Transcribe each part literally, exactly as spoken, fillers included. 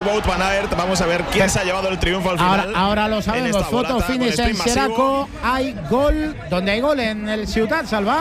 Wout van Aert. Vamos a ver quién Pero, se ha llevado el triunfo al final. Ahora, ahora lo sabemos. Foto finish en Seraco. Hay gol. ¿Dónde hay gol? En el Ciutat, Salva.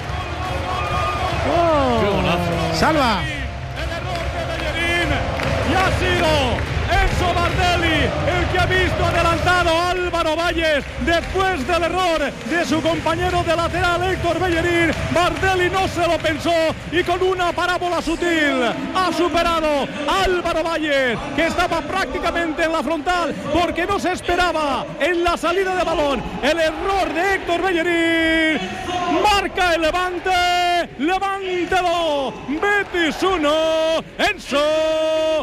Oh. ¡Qué golazo! Salva. El error de Bellerín. Y ha sido Enzo Bardelli el que ha visto adelantado a Álvaro Valles después del error de su compañero de lateral Héctor Bellerín. Bardelli no se lo pensó y con una parábola sutil ha superado a Álvaro Valles, que estaba prácticamente en la frontal porque no se esperaba en la salida de balón el error de Héctor Bellerín. Marca el Levante, Levante dos, Betis uno, Enzo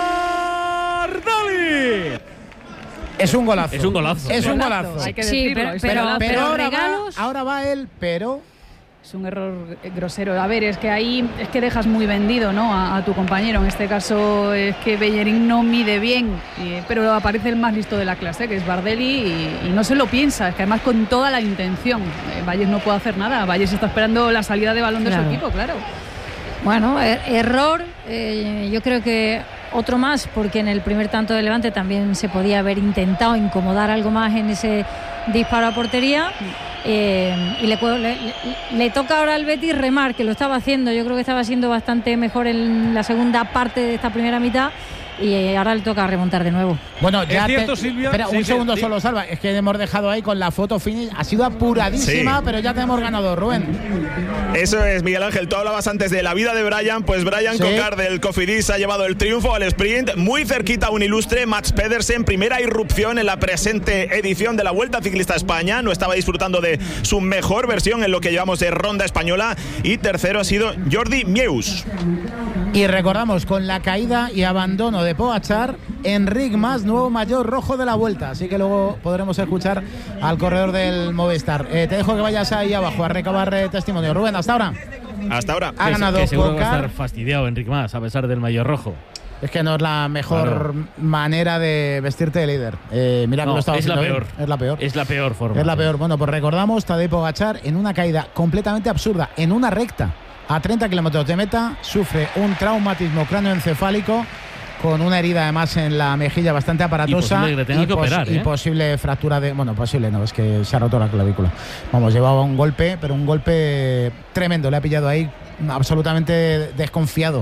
Bardelli. Es un golazo. Es un golazo. Es un golazo. Hay que Sí, decirlo. pero, es Pero, un golazo. pero pero ahora, regalos- va, ahora va él, pero. Es un error grosero. A ver, es que ahí es que dejas muy vendido, ¿no? a, a tu compañero. En este caso es que Bellerín no mide bien, y, pero aparece el más listo de la clase, que es Bardelli, y, y no se lo piensa. Es que además con toda la intención. Eh, Valles no puede hacer nada. Valles está esperando la salida de balón de Claro. su equipo, claro. Bueno, er- error, eh, yo creo que otro más, porque en el primer tanto de Levante también se podía haber intentado incomodar algo más en ese disparo a portería. Eh, y le, le, le, le toca ahora al Betis remar, que lo estaba haciendo. Yo creo que estaba siendo bastante mejor en la segunda parte de esta primera mitad. Y ahora le toca remontar de nuevo. Bueno, ya. ¿Es cierto, te, Silvia? Espera, Sí, un sí, segundo sí. solo, Salva. Es que hemos dejado ahí con la foto finish. Ha sido apuradísima, Sí. pero ya tenemos ganado, Rubén. Eso es, Miguel Ángel. Tú hablabas antes de la vida de Brian. Pues Brian Sí. Cocar del Cofidis ha llevado el triunfo al sprint. Muy cerquita a un ilustre, Mats Pedersen. Primera irrupción en la presente edición de la Vuelta Ciclista a España. No estaba disfrutando de su mejor versión en lo que llevamos de ronda española. Y tercero ha sido Jordi Meeus. Y recordamos, con la caída y abandono de Pogačar, Enric Mas, nuevo mayor rojo de la Vuelta. Así que luego podremos escuchar al corredor del Movistar. Eh, te dejo que vayas ahí abajo a recabar eh, testimonio. Rubén, hasta ahora. Hasta ahora. Ha Que- ganado que seguro va a Pogačar. estar fastidiado Enric Mas, a pesar del maillot rojo. Es que no es la mejor Claro. manera de vestirte de líder. Eh, mira que No, lo estaba es la haciendo peor. bien. Es la peor. Es la peor forma. Es la sí. peor. Bueno, pues recordamos, Tadej Pogačar en una caída completamente absurda, en una recta, a treinta kilómetros de meta, sufre un traumatismo cráneoencefálico con una herida además en la mejilla bastante aparatosa. Y posible que le tenga que pos- operar, y ¿eh? posible fractura de... Bueno, posible no, es que se ha roto la clavícula. Vamos, llevaba un golpe, pero un golpe tremendo. Le ha pillado ahí absolutamente desconfiado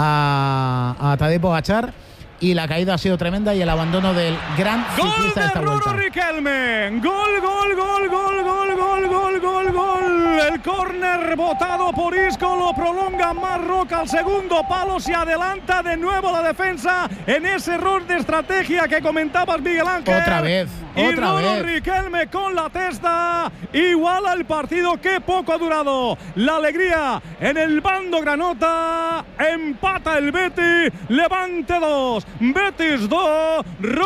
a, a Tadej Pogačar. Y la caída ha sido tremenda y el abandono del gran Gol ciclista de de esta Roro vuelta. Riquelme. Gol, gol, gol, gol, gol, gol, gol, gol, gol. El córner botado por Isco lo prolonga Marroca al segundo palo. Se adelanta de nuevo la defensa en ese error de estrategia que comentabas, Miguel Ángel. Otra vez, Y otra Roro vez. Riquelme con la testa iguala el partido. Qué poco ha durado la alegría en el bando granota. Empata el Betis. Levante dos. Betis dos,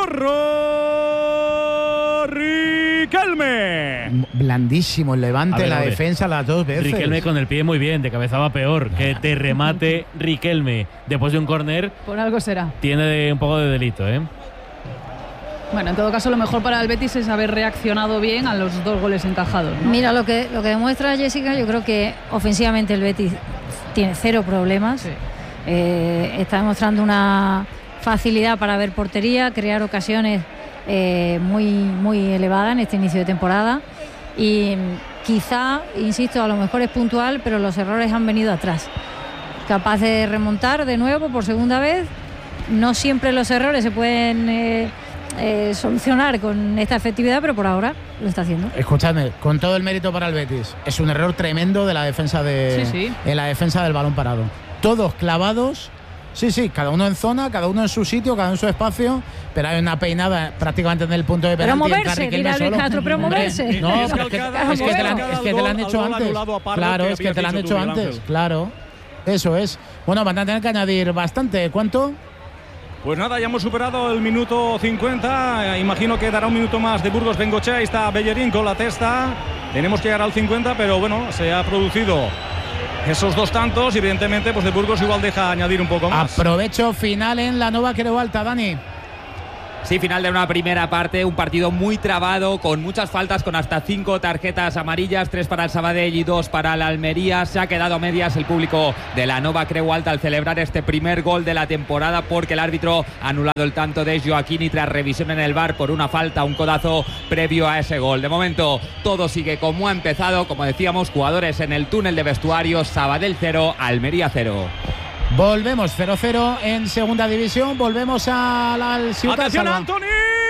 Roro Riquelme. Blandísimo el Levante, A ver, la a ver. defensa las dos veces. Riquelme con el pie muy bien, de cabezaba peor. Que te remate Riquelme después de un córner Por algo será. tiene de- un poco de delito, ¿eh? Bueno, en todo caso, lo mejor para el Betis es haber reaccionado bien a los dos goles encajados, ¿no? Mira, lo que, lo que demuestra Jessica, yo creo que ofensivamente el Betis tiene cero problemas. Sí. Eh, está demostrando una facilidad para ver portería, crear ocasiones eh, muy, muy elevadas en este inicio de temporada. Y mm, quizá, insisto, a lo mejor es puntual, pero los errores han venido atrás. Capaz de remontar de nuevo por segunda vez. No siempre los errores se pueden eh, eh, solucionar con esta efectividad, pero por ahora lo está haciendo. Escuchadme, con todo el mérito para el Betis, es un error tremendo de la defensa de Sí, sí. en la defensa del balón parado. Todos clavados. Sí, sí, cada uno en zona, cada uno en su sitio, cada uno en su espacio, pero hay una peinada prácticamente en el punto de Pero penalti. entra moverse, Riquelme dirá Luis solo. Castro, pero Hombre, moverse. No, Es pero es que, calcada, es que te la, calcada es que al te la han gol, hecho al gol antes. anulado a Pardo, Claro, que es que habías te la han dicho hecho tú, Miguel antes, Ángel. claro. Eso es. Bueno, van a tener que añadir bastante. ¿Cuánto? Pues nada, ya hemos superado el minuto cincuenta. Eh, Imagino que dará un minuto más de Burgos Bengochea. Ahí está Bellerín con la testa. Tenemos que llegar al cincuenta, pero bueno, se ha producido esos dos tantos. Y evidentemente, pues de Burgos igual deja añadir un poco más. Aprovecho final en la Nova Quero Alta, Dani. Sí, final de una primera parte, un partido muy trabado, con muchas faltas, con hasta cinco tarjetas amarillas, tres para el Sabadell y dos para la Almería. Se ha quedado a medias el público de la Nova Creu Alta al celebrar este primer gol de la temporada, porque el árbitro ha anulado el tanto de Joaquini tras revisión en el V A R por una falta, un codazo previo a ese gol. De momento todo sigue como ha empezado, como decíamos, jugadores en el túnel de vestuarios, Sabadell cero, Almería cero. Volvemos cero cero en segunda división. Volvemos a la, al Ciutat ¡Atención, Salva. Anthony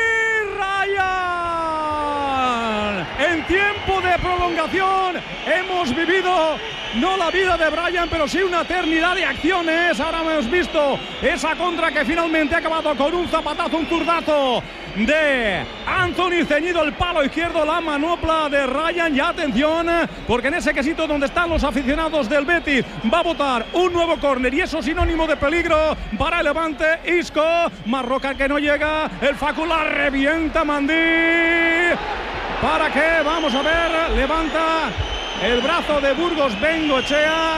Ryan! En tiempo de prolongación hemos vivido no la vida de Bryan, pero sí una eternidad de acciones. Ahora hemos visto esa contra que finalmente ha acabado con un zapatazo, un zurdazo de Anthony, ceñido el palo izquierdo, la manopla de Ryan. Y atención, porque en ese quesito donde están los aficionados del Betis va a botar un nuevo córner, y eso sinónimo de peligro para el Levante. Isco, Marroca que no llega, el Facu la revienta, Mandí. ¿Para qué? Vamos a ver, levanta el brazo de Burgos Bengoechea,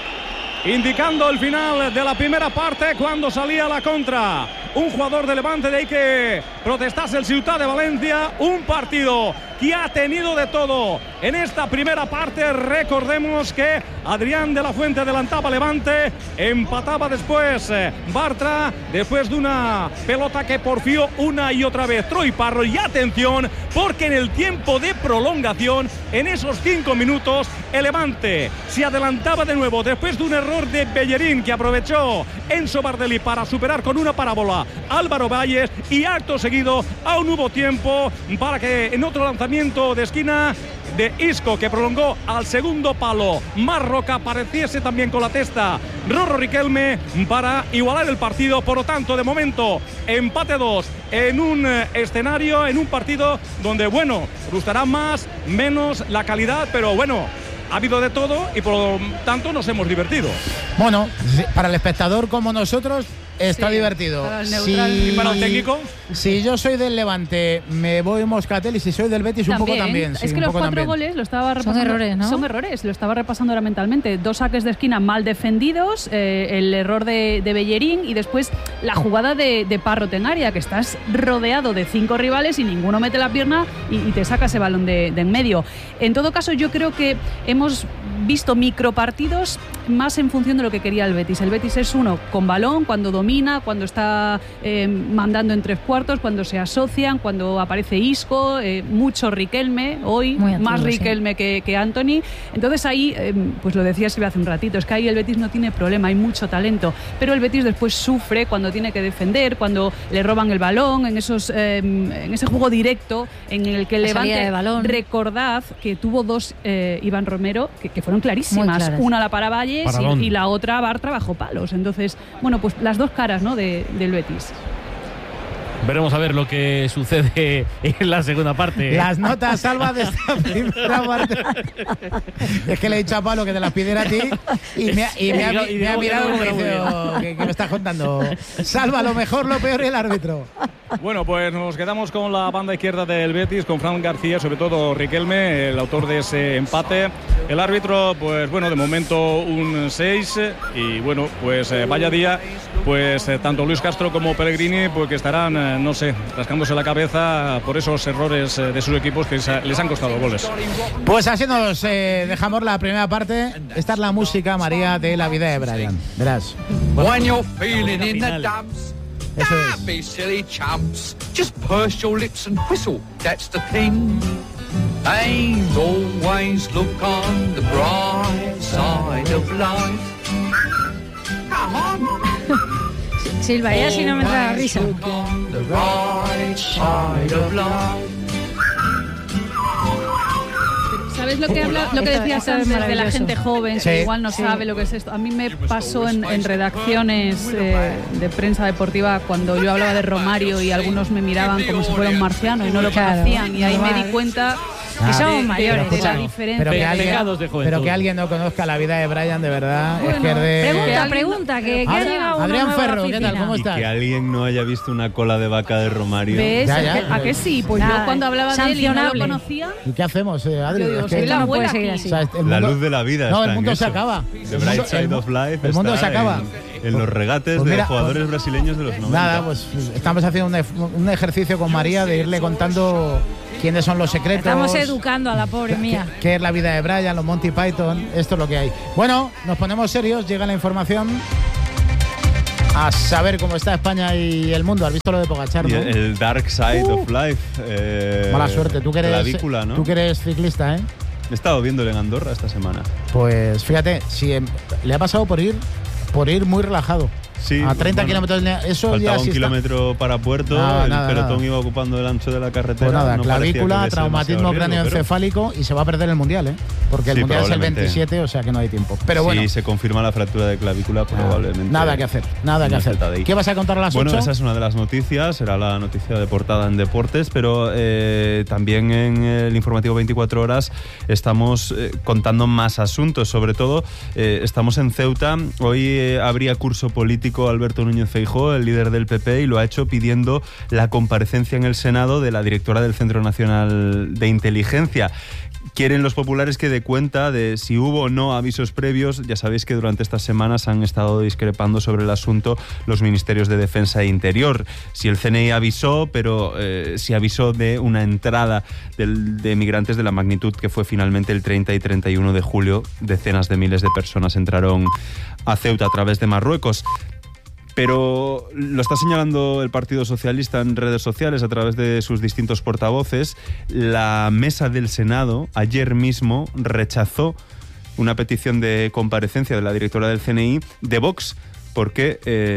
indicando el final de la primera parte cuando salía la contra. Un jugador de Levante, de ahí que protestase el Ciutat de Valencia. Un partido que ha tenido de todo en esta primera parte. Recordemos que Adrián de la Fuente adelantaba Levante, empataba después eh, Bartra, después de una pelota que porfió una y otra vez Troy Parro. Y atención, porque en el tiempo de prolongación, en esos cinco minutos, el Levante se adelantaba de nuevo después de un error de Bellerín que aprovechó Enzo Bardelli para superar con una parábola Álvaro Valles, y acto seguido aún hubo tiempo para que en otro lanzamiento de esquina de Isco, que prolongó al segundo palo, Marroca apareciese también con la testa Rorro Riquelme para igualar el partido. Por lo tanto, de momento, empate dos en un escenario, en un partido donde, bueno, gustará más, menos la calidad, pero bueno, ha habido de todo y por lo tanto nos hemos divertido. Bueno, para el espectador como nosotros está Sí, divertido. para el Si- neutral. ¿Y para el técnico? Si yo soy del Levante, me voy Moscatel, y si soy del Betis, un poco también. Sí, es que un los poco cuatro también. goles lo estaba Son repasando. errores, ¿no? Son errores, lo estaba repasando ahora mentalmente. Dos saques de esquina mal defendidos, eh, el error de, de Bellerín, y después la jugada de, de Parro Tenaria, que estás rodeado de cinco rivales y ninguno mete la pierna y, y te saca ese balón de, de en medio. En todo caso, yo creo que hemos visto micropartidos más en función de lo que quería el Betis. El Betis es uno con balón, cuando domina, cuando está eh, mandando en tres cuartos, cuando se asocian, cuando aparece Isco, eh, mucho Riquelme, hoy Muy activo, más sí. Riquelme que, que Anthony. Entonces ahí, eh, pues lo decía Silvia hace un ratito, es que ahí el Betis no tiene problema, hay mucho talento, pero el Betis después sufre cuando tiene que defender, cuando le roban el balón, en esos eh, en ese juego directo en el que el La salida Levante, de balón. recordad que tuvo dos eh, Iván Romero que, que fueron clarísimas, Muy claras. una la para Valles Paradón. y, y la otra Bartra bajo palos. Entonces, bueno, pues las dos caras, ¿no?, de, del Betis. Veremos a ver lo que sucede en la segunda parte. Las notas, Salva, de esta primera parte. Es que le he dicho a Pablo que te las pidiera a ti y me ha, y me ha, Y me ha digo que mirado no, como pero muy diciendo, ¿qué, qué me estás contando? Salva, lo mejor, lo peor y el árbitro. Bueno, pues nos quedamos con la banda izquierda del Betis, con Fran García, sobre todo Riquelme, el autor de ese empate. El árbitro, pues bueno, de momento un seis, y bueno, pues eh, vaya día, pues eh, tanto Luis Castro como Pellegrini, pues que estarán, eh, no sé, rascándose la cabeza por esos errores eh, de sus equipos que les han costado goles. Pues así nos eh, dejamos la primera parte. Esta es la música, María, de La vida de Bryan. Verás. When you're feeling in the Final. dumps, Eso es. don't be silly chumps. Just purse your lips and whistle, that's the thing. And always look on the bright side of life. Come on. Silva, ya si no me entra la risa. Always look on the right side of life. ¿Sabes lo que, habla, lo que Esto- decías esto es antes de la maravilloso. gente joven, Sí. que igual no Sí. sabe lo que es esto? A mí me pasó en, en redacciones eh, de prensa deportiva cuando yo hablaba de Romario y algunos me miraban como si fuera un marciano y no lo Claro, conocían, y ahí me normal. di cuenta Que somos de- mayores. de la Escucha, diferencia. pero que, Pe- alguien, pegados de juventud. pero que alguien no conozca La vida de Bryan, de verdad, es Bueno, que es de... Pregunta, alguien- pregunta, que, que ha Adrián- llegado una Adrián nueva Ferro, ¿qué tal? oficina. ¿Cómo Y estás? que alguien no haya visto una cola de vaca de Romario. ¿Ves? Ya, ya, ¿A, que, a que sí? Pues Nada, yo cuando hablaba de él y no lo sancionable. conocía, ¿Y qué hacemos, eh, Adri? yo digo, Es que soy la no puede abuela seguir aquí. así. o sea, el La mundo- luz de la vida No, está el en mundo se eso. acaba. The El Bright mundo- Side el mu- of Life El mundo está se acaba. en- en los regates pues de mira, jugadores pues, brasileños de los noventa. Nada, pues estamos haciendo un, ef- un ejercicio con María de irle contando quiénes son los secretos. Estamos educando a la pobre mía. Qué, qué es la vida de Brian, los Monty Python, esto es lo que hay. Bueno, nos ponemos serios, llega la información. A saber cómo está España y el mundo. ¿Has visto lo de Pogačar, Y no? el Dark Side Uh. of Life. Eh, Mala suerte, tú que eres, clavícula, ¿no? tú que eres ciclista, ¿eh? He estado viéndole en Andorra esta semana. Pues fíjate, si em, le ha pasado por ir, por ir muy relajado. Sí, a treinta bueno, kilómetros de eso faltaba ya un sí está. kilómetro para Puerto, Nada, el nada, pelotón nada. iba ocupando el ancho de la carretera. Pues nada, no parecía que clavícula, hubiese traumatismo demasiado riesgo, cráneoencefálico y se va a perder el mundial, ¿eh? Porque el Sí, mundial es el probablemente. veintisiete, o sea que no hay tiempo. Pero si bueno, se confirma la fractura de clavícula, probablemente. nada que hacer, nada que una hacer. Z D I. ¿Qué vas a contar a las Bueno, ocho? esa es una de las noticias, será la noticia de portada en deportes, pero eh, también en el informativo veinticuatro horas estamos eh, contando más asuntos. Sobre todo, eh, estamos en Ceuta. Hoy eh, habría curso político Alberto Núñez Feijóo, el líder del P P, y lo ha hecho pidiendo la comparecencia en el Senado de la directora del Centro Nacional de Inteligencia. Quieren los populares que dé cuenta de si hubo o no avisos previos. Ya sabéis que durante estas semanas han estado discrepando sobre el asunto los ministerios de Defensa e Interior. Si el C N I avisó, pero eh, si avisó de una entrada del, de migrantes de la magnitud que fue finalmente el treinta y treinta y uno de julio. Decenas de miles de personas entraron a Ceuta a través de Marruecos. Pero lo está señalando el Partido Socialista en redes sociales a través de sus distintos portavoces. La mesa del Senado ayer mismo rechazó una petición de comparecencia de la directora del C N I de Vox, porque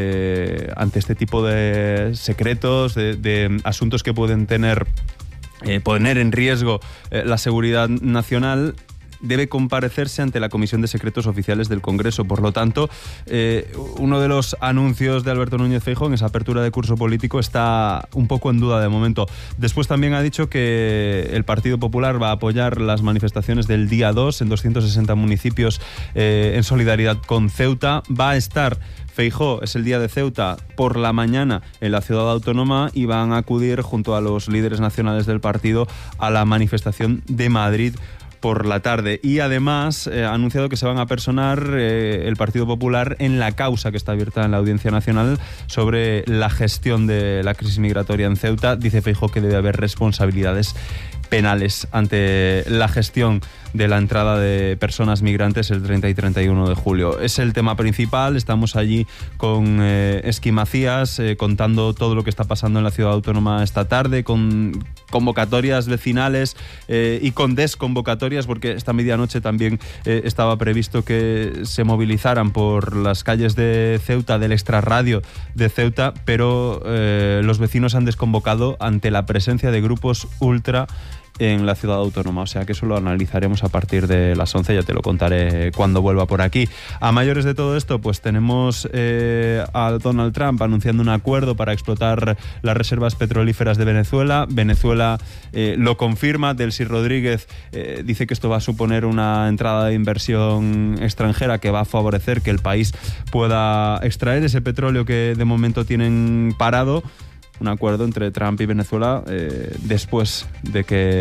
eh, ante este tipo de secretos, de, de asuntos que pueden tener, eh, poner en riesgo eh, la seguridad nacional, debe comparecerse ante la Comisión de Secretos Oficiales del Congreso. Por lo tanto, eh, uno de los anuncios de Alberto Núñez Feijóo en esa apertura de curso político está un poco en duda de momento. Después también ha dicho que el Partido Popular va a apoyar las manifestaciones del día dos en doscientos sesenta municipios eh, en solidaridad con Ceuta. Va a estar Feijóo, es el día de Ceuta, por la mañana en la ciudad autónoma y van a acudir junto a los líderes nacionales del partido a la manifestación de Madrid por la tarde. Y además eh, ha anunciado que se van a personar eh, el Partido Popular en la causa que está abierta en la Audiencia Nacional sobre la gestión de la crisis migratoria en Ceuta. Dice Feijóo que debe haber responsabilidades penales ante la gestión de la entrada de personas migrantes el treinta y treinta y uno de julio. Es el tema principal. Estamos allí con eh, Esqui Macías eh, contando todo lo que está pasando en la ciudad autónoma esta tarde, con convocatorias vecinales eh, y con desconvocatorias, porque esta medianoche también eh, estaba previsto que se movilizaran por las calles de Ceuta, del extrarradio de Ceuta, pero eh, los vecinos han desconvocado ante la presencia de grupos ultra en la ciudad autónoma, o sea que eso lo analizaremos a partir de las once, ya te lo contaré cuando vuelva por aquí. A mayores de todo esto, pues tenemos eh, a Donald Trump anunciando un acuerdo para explotar las reservas petrolíferas de Venezuela. Venezuela eh, lo confirma. Delcy Rodríguez eh, dice que esto va a suponer una entrada de inversión extranjera que va a favorecer que el país pueda extraer ese petróleo que de momento tienen parado. Un acuerdo entre Trump y Venezuela eh, después de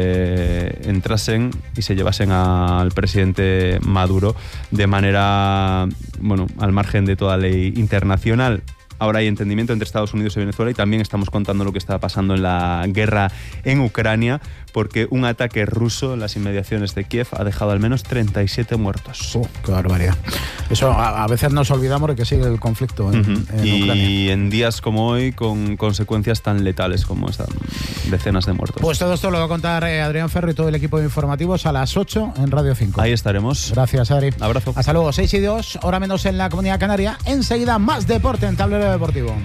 que entrasen y se llevasen al presidente Maduro de manera, bueno, al margen de toda ley internacional. Ahora hay entendimiento entre Estados Unidos y Venezuela y también estamos contando lo que está pasando en la guerra en Ucrania, porque un ataque ruso en las inmediaciones de Kiev ha dejado al menos treinta y siete muertos. Oh, ¡qué barbaridad! Eso a, a veces nos olvidamos de que sigue el conflicto en, Uh-huh. en y Ucrania. Y en días como hoy, con consecuencias tan letales como esta, decenas de muertos. Pues todo esto lo va a contar eh, Adrián Ferro y todo el equipo de informativos a las ocho en Radio cinco. Ahí estaremos. Gracias, Adri. Abrazo. Hasta luego, seis y dos, hora menos en la Comunidad Canaria. Enseguida más deporte en Tablero Deportivo.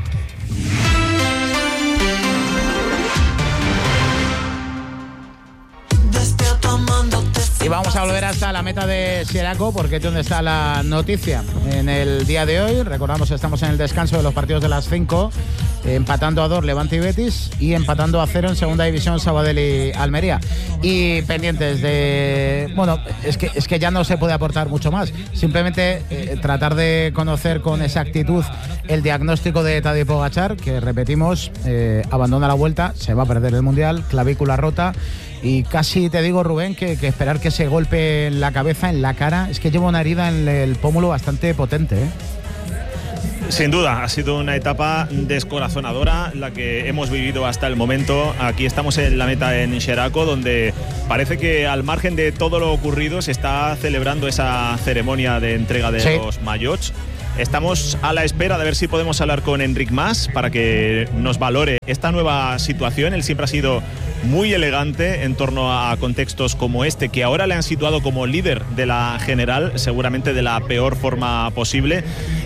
Y vamos a volver hasta la meta de Sieraco, porque es donde está la noticia en el día de hoy. Recordamos que estamos en el descanso de los partidos de las cinco, empatando a dos Levante y Betis y empatando a cero en segunda división Sabadell y Almería. Y pendientes de... Bueno, es que, es que ya no se puede aportar mucho más. Simplemente eh, tratar de conocer con exactitud el diagnóstico de Tadej Pogačar, que repetimos, eh, abandona la vuelta, se va a perder el Mundial, clavícula rota. Y casi te digo, Rubén, que, que esperar que ese golpe en la cabeza, en la cara, es que lleva una herida en el pómulo bastante potente, ¿eh? Sin duda, ha sido una etapa descorazonadora la que hemos vivido hasta el momento. Aquí estamos en la meta en Xeraco, donde parece que al margen de todo lo ocurrido se está celebrando esa ceremonia de entrega de sí. los maillots. Estamos a la espera de ver si podemos hablar con Enric Mas para que nos valore esta nueva situación. Él siempre ha sido muy elegante en torno a contextos como este, que ahora le han situado como líder de la general, seguramente de la peor forma posible.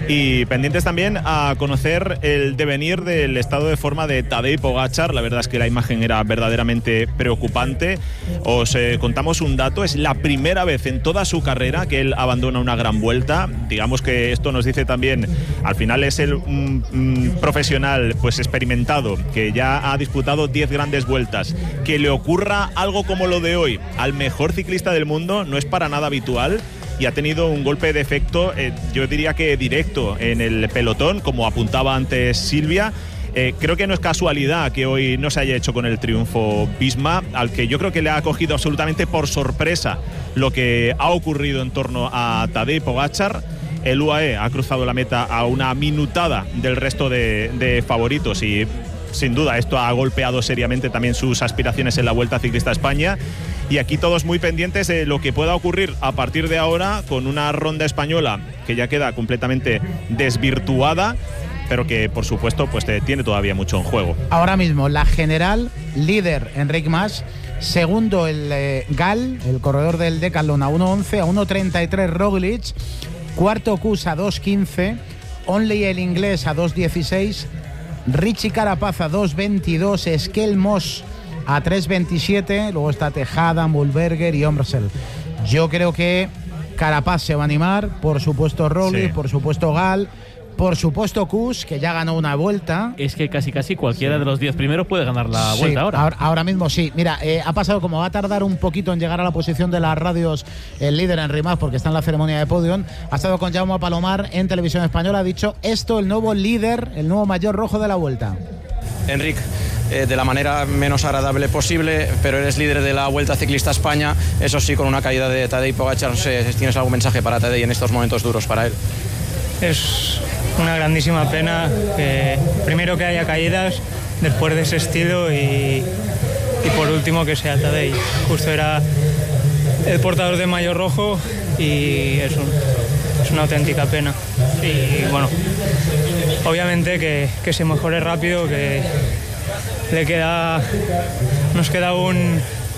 Y pendientes también a conocer el devenir del estado de forma de Tadej Pogačar. La verdad es que la imagen era verdaderamente preocupante. Os eh, contamos un dato: es la primera vez en toda su carrera que él abandona una gran vuelta. Digamos que esto nos dice también, al final es el un, un profesional pues experimentado, que ya ha disputado diez grandes vueltas. Que le ocurra algo como lo de hoy al mejor ciclista del mundo no es para nada habitual, y ha tenido un golpe de efecto, eh, yo diría que directo en el pelotón, como apuntaba antes Silvia. Eh, creo que no es casualidad que hoy no se haya hecho con el triunfo Visma, al que yo creo que le ha cogido absolutamente por sorpresa lo que ha ocurrido en torno a Tadej Pogačar. El U A E ha cruzado la meta a una minutada del resto de, de favoritos, y sin duda esto ha golpeado seriamente también sus aspiraciones en la Vuelta Ciclista a España. Y aquí todos muy pendientes de lo que pueda ocurrir a partir de ahora con una ronda española que ya queda completamente desvirtuada, pero que por supuesto pues tiene todavía mucho en juego. Ahora mismo la general, líder Enric Mas, segundo el eh, Gal, el corredor del Decathlon, a uno once, a uno treinta y tres Roglic, cuarto Kuss a dos quince, Onley el inglés a dos dieciséis, Richie Carapaz a dos veintidós, Skel Moss a tres veintisiete, luego está Tejada, Mühlberger y Omrsel. Yo creo que Carapaz se va a animar, por supuesto Roglic, sí. por supuesto Gal, por supuesto Kuss, que ya ganó una vuelta. Es que casi casi cualquiera sí. de los diez primeros puede ganar la sí, vuelta ahora. ahora. Ahora mismo sí. Mira, eh, ha pasado, como va a tardar un poquito en llegar a la posición de las radios el líder Enric Mas, porque está en la ceremonia de podium, ha estado con Jaume Palomar en Televisión Española, ha dicho esto, el nuevo líder, el nuevo mayor rojo de la vuelta. Enric, eh, de la manera menos agradable posible, pero eres líder de la Vuelta Ciclista a España, eso sí, con una caída de Tadej Pogačar. No sé si tienes algún mensaje para Tadej en estos momentos duros para él. Es una grandísima pena que primero que haya caídas después de ese estilo, y, y por último que sea Tadej. Justo era el portador de maillot rojo y es, un, es una auténtica pena. Y bueno, obviamente que, que se mejore rápido, que le queda, nos queda un,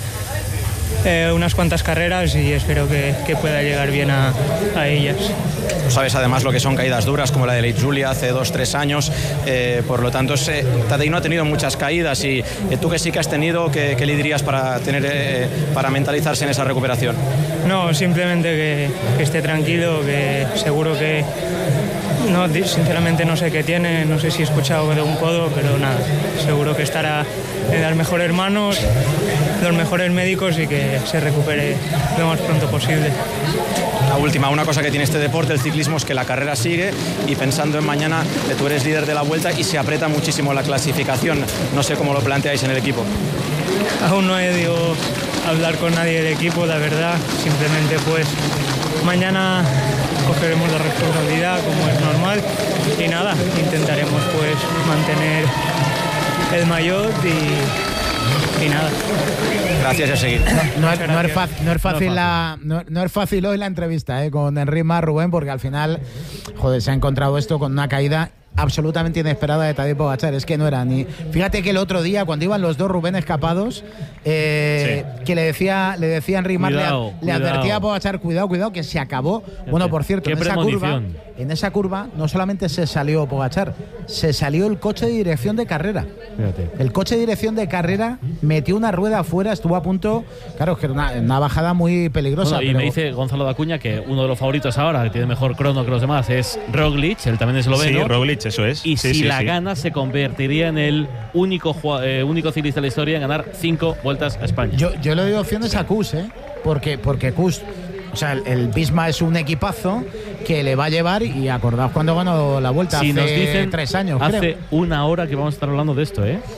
eh, unas cuantas carreras, y espero que, que pueda llegar bien a, a ellas. Sabes además lo que son caídas duras, como la de Late Julia hace dos, tres años, eh, por lo tanto eh, Tadej no ha tenido muchas caídas, y eh, tú que sí que has tenido, ¿qué, qué le dirías para, tener, eh, para mentalizarse en esa recuperación? No, simplemente que, que esté tranquilo, que seguro que no, sinceramente no sé qué tiene, no sé si he escuchado de un codo, pero nada, seguro que estará en las mejores manos, los mejores médicos, y que se recupere lo más pronto posible. La última, una cosa que tiene este deporte, el ciclismo, es que la carrera sigue, y pensando en mañana, que tú eres líder de la Vuelta y se aprieta muchísimo la clasificación. No sé cómo lo planteáis en el equipo. Aún no he ido a hablar con nadie del equipo, la verdad. Simplemente pues mañana cogeremos la responsabilidad como es normal, y nada, intentaremos pues mantener el maillot y, y nada. Gracias y a seguir. No, no, es, no, es, fácil, no, es, fácil no, la, no, no es fácil hoy la entrevista eh, con Enric Mas, Rubén, porque al final, joder, se ha encontrado esto con una caída absolutamente inesperada de Tadej Pogačar. Es que no era ni... Fíjate que el otro día, cuando iban los dos Rubén escapados, eh, sí. que le decía, le decía Enric Mas, le, le advertía a Pogačar, cuidado, cuidado, que se acabó. Fíjate. Bueno, por cierto, en esa curva, en esa curva no solamente se salió Pogačar, se salió el coche de dirección de carrera. Fíjate. El coche de dirección de carrera metió una rueda afuera, estuvo a punto, claro, es que era una, una bajada muy peligrosa. Bueno, y pero... me dice Gonzalo de Acuña que uno de los favoritos ahora, que tiene mejor crono que los demás, es Roglic, él también es esloveno. Sí, Roglic, eso es. Y sí, si sí, la sí. gana, se convertiría en el único, eh, único ciclista de la historia en ganar cinco vueltas a España. Yo, yo le doy opciones a Kuss, ¿eh? Porque, porque Kuss, o sea, el, el Visma es un equipazo que le va a llevar, y acordaos cuando ganó la Vuelta, si hace nos dicen, tres años, hace creo. una hora que vamos a estar hablando de esto, ¿eh?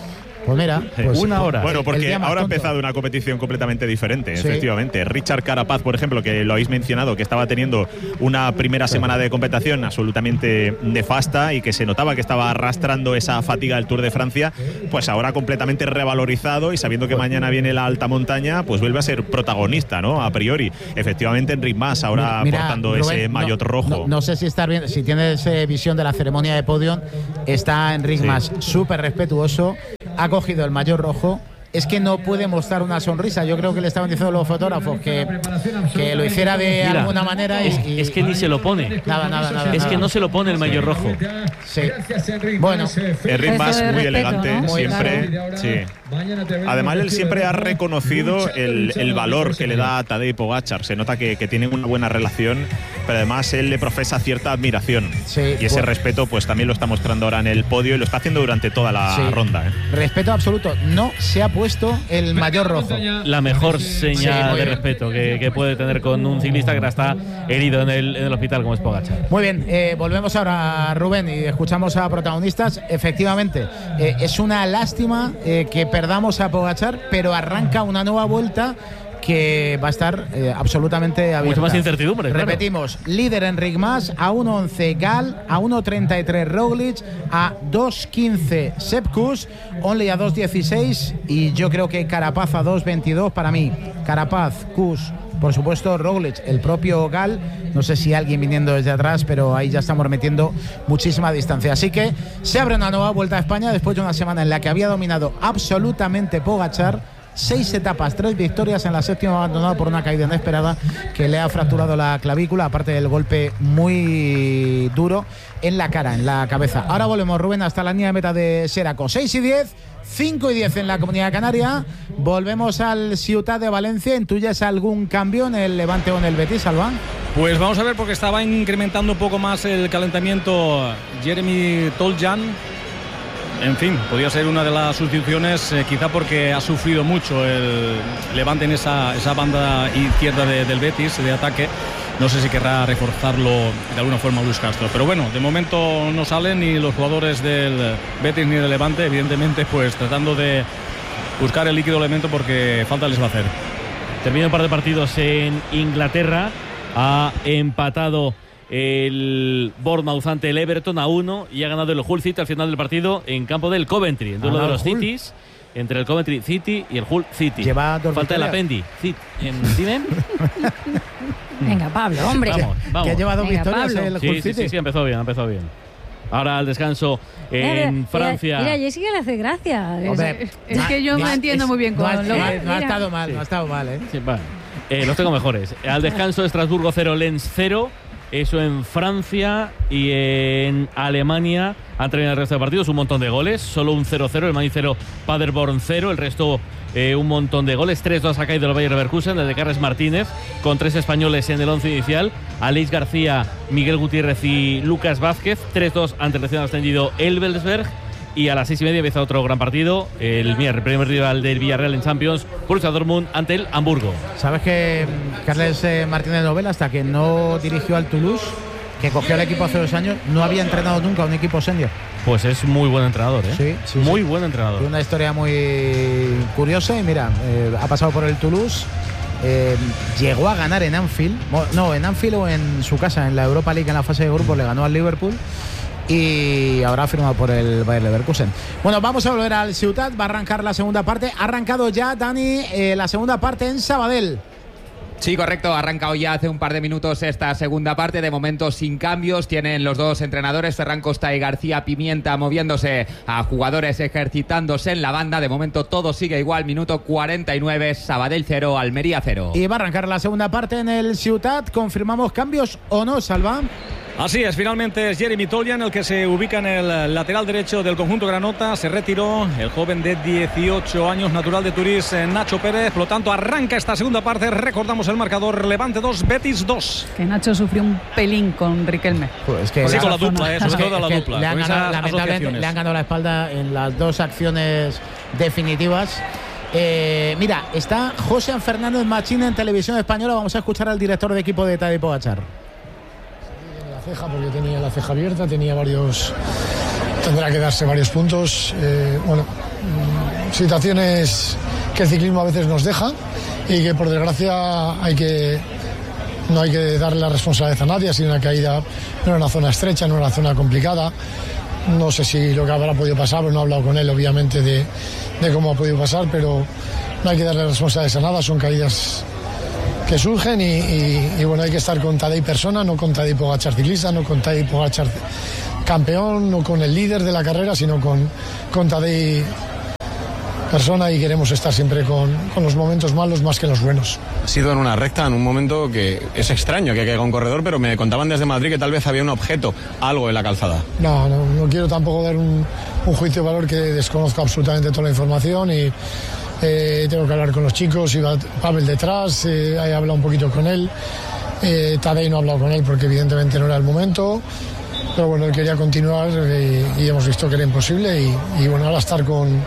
Pues mira, pues, una hora. Bueno, porque ahora ha tonto. empezado una competición completamente diferente, Sí. efectivamente. Richard Carapaz, por ejemplo, que lo habéis mencionado, que estaba teniendo una primera semana de competición absolutamente nefasta y que se notaba que estaba arrastrando esa fatiga del Tour de Francia, pues ahora completamente revalorizado y sabiendo que mañana viene la alta montaña, pues vuelve a ser protagonista, ¿no? A priori. Efectivamente, Enric Mas ahora Mira, portando Rubén, ese no- maillot rojo. No, no sé si estás bien, si tienes eh, visión de la ceremonia de podio, está Enric Sí. Mas súper respetuoso, ha cogido el maillot rojo. Es que no puede mostrar una sonrisa. Yo creo que le estaban diciendo los fotógrafos que, que lo hiciera de Mira, alguna manera. Y, es, y- es que ni se lo pone. Nada, nada, nada. Es nada. que no se lo pone el maillot rojo. Sí. Bueno, Enric Eso Mas de muy respeto, elegante, ¿no? siempre. Claro. Sí. Además, él siempre ha reconocido el, el valor que le da a Tadej Pogačar. Se nota que, que tienen una buena relación, pero además él le profesa cierta admiración. Sí, y ese bueno. respeto, pues también lo está mostrando ahora en el podio y lo está haciendo durante toda la Sí. ronda. ¿eh? respeto absoluto. No se ha puesto el maillot rojo. La mejor señal Sí, muy de bien. respeto que, que puede tener con un ciclista que ahora está herido en el, en el hospital como es Pogačar. Muy bien, eh, volvemos ahora, Rubén, y escuchamos a protagonistas. Efectivamente, eh, es una lástima eh, que perdamos a Pogačar, pero arranca una nueva vuelta que va a estar eh, absolutamente abierta. Mucho más incertidumbre, claro. Repetimos, líder Enric Mas, a uno once Gal, a uno treinta y tres Roglic, a dos quince Sepp Kuss, Only a dos dieciséis y yo creo que Carapaz a dos veintidós para mí. Carapaz, Kuss, por supuesto Roglic, el propio Gal, no sé si alguien viniendo desde atrás, pero ahí ya estamos metiendo muchísima distancia. Así que se abre una nueva Vuelta a España después de una semana en la que había dominado absolutamente Pogačar. Seis etapas, tres victorias, en la séptima abandonado por una caída inesperada que le ha fracturado la clavícula, aparte del golpe muy duro en la cara, en la cabeza. Ahora volvemos, Rubén, hasta la línea de meta de Seraco. seis y diez, cinco y diez en la Comunidad Canaria. Volvemos al Ciutat de Valencia. ¿Intuyes algún cambio en el Levante o en el Betis, Alba? Pues vamos a ver, porque estaba incrementando un poco más el calentamiento Jeremy Toljan. En fin, podría ser una de las sustituciones, eh, quizá porque ha sufrido mucho el Levante en esa, esa banda izquierda de, del Betis, de ataque. No sé si querrá reforzarlo de alguna forma Luis Castro. Pero bueno, de momento no salen ni los jugadores del Betis ni del Levante, evidentemente, pues tratando de buscar el líquido elemento porque falta les va a hacer. Termina un par de partidos en Inglaterra. Ha empatado el Bournemouth ante el Everton a uno y ha ganado el Hull City al final del partido en campo del Coventry, en duelo de los Cities, entre el Coventry City y el Hull City. Lleva dos Falta el victorias. apendi. Cit- en- ¿Dime? Venga, Pablo, hombre. Vamos, vamos. Que lleva dos Venga, victorias Pablo. el Sí, Hull sí, City. sí, sí, empezó bien, empezó bien. Ahora al descanso Mira, en mira, Francia. Mira, Jessy que le hace gracia. Hombre, Es que yo no me ha- entiendo es- muy bien no ha- con no lo ha- que- no ha mira. estado mal, no ha estado mal, ¿eh? Sí, vale. Eh, los tengo mejores. Al descanso, Estrasburgo cero, Lens cero. Eso en Francia y en Alemania han terminado el resto de partidos. Un montón de goles. Solo un cero cero. El Mainz cero, Paderborn cero. El resto eh, un montón de goles. tres dos ha caído el Bayer Leverkusen, el de Carles Martínez, con tres españoles en el once inicial. Aleix García, Miguel Gutiérrez y Lucas Vázquez. tres dos ante el recién ascendido Elversberg. Y a las seis y media empieza otro gran partido. El, el primer rival del Villarreal en Champions, Borussia Dortmund ante el Hamburgo. ¿Sabes que mm, Carles eh, Martínez Novela, hasta que no dirigió al Toulouse, que cogió el equipo hace dos años, no había entrenado nunca a un equipo senior? Pues es muy buen entrenador, ¿eh? Sí, sí, muy sí. buen entrenador. Una historia muy curiosa y mira, eh, ha pasado por el Toulouse, eh, llegó a ganar en Anfield, mo- no, en Anfield o en su casa, en la Europa League en la fase de grupos, le ganó al Liverpool y ahora ha firmado por el Bayer Leverkusen. Bueno, vamos a volver al Ciutat, va a arrancar la segunda parte. Ha arrancado ya, Dani, eh, la segunda parte en Sabadell. Sí, correcto, ha arrancado ya hace un par de minutos esta segunda parte, de momento sin cambios, tienen los dos entrenadores, Ferran Costa y García Pimienta, moviéndose a jugadores ejercitándose en la banda, de momento todo sigue igual, minuto cuarenta y nueve, Sabadell cero, Almería cero. Y va a arrancar la segunda parte en el Ciutat. ¿Confirmamos cambios o no, Salva? Así es, finalmente es Jeremy Toljan el que se ubica en el lateral derecho del conjunto granota. Se retiró el joven de dieciocho años, natural de Turís, Nacho Pérez. Por lo tanto, arranca esta segunda parte. Recordamos el marcador: Levante dos, Betis dos. Que Nacho sufrió un pelín con Riquelme. Pues que Sí, la- con la dupla, eh, sobre es que- todo la es que dupla. Le han, con ganado, esas lamentablemente, asociaciones. le han ganado la espalda en las dos acciones definitivas. Eh, mira, está José Fernández Machín en Televisión Española. Vamos a escuchar al director de equipo de Tadej Pogačar. La ceja, porque tenía la ceja abierta, tenía varios tendrá que darse varios puntos. Eh, bueno, situaciones que el ciclismo a veces nos deja y que por desgracia hay que no hay que darle la responsabilidad a nadie. Ha sido una caída, no era una zona estrecha, no era una zona complicada. No sé si lo que habrá podido pasar, pero no he hablado con él obviamente de, de cómo ha podido pasar, pero no hay que darle responsabilidades a nada, son caídas que surgen y, y, y bueno, hay que estar con Tadej persona, no con Tadej Pogačar ciclista, no con Tadej Pogačar campeón, no con el líder de la carrera, sino con, con Tadej persona, y queremos estar siempre con, con los momentos malos más que los buenos. Ha sido en una recta, en un momento que es extraño que caiga un corredor, pero me contaban desde Madrid que tal vez había un objeto, algo en la calzada. No, no, no quiero tampoco dar un, un juicio de valor, que desconozco absolutamente toda la información y eh, tengo que hablar con los chicos. Iba Pavel detrás, eh, he hablado un poquito con él. Eh, Tadej no ha hablado con él porque evidentemente no era el momento, pero bueno, él quería continuar eh, y hemos visto que era imposible y, y bueno, ahora estar con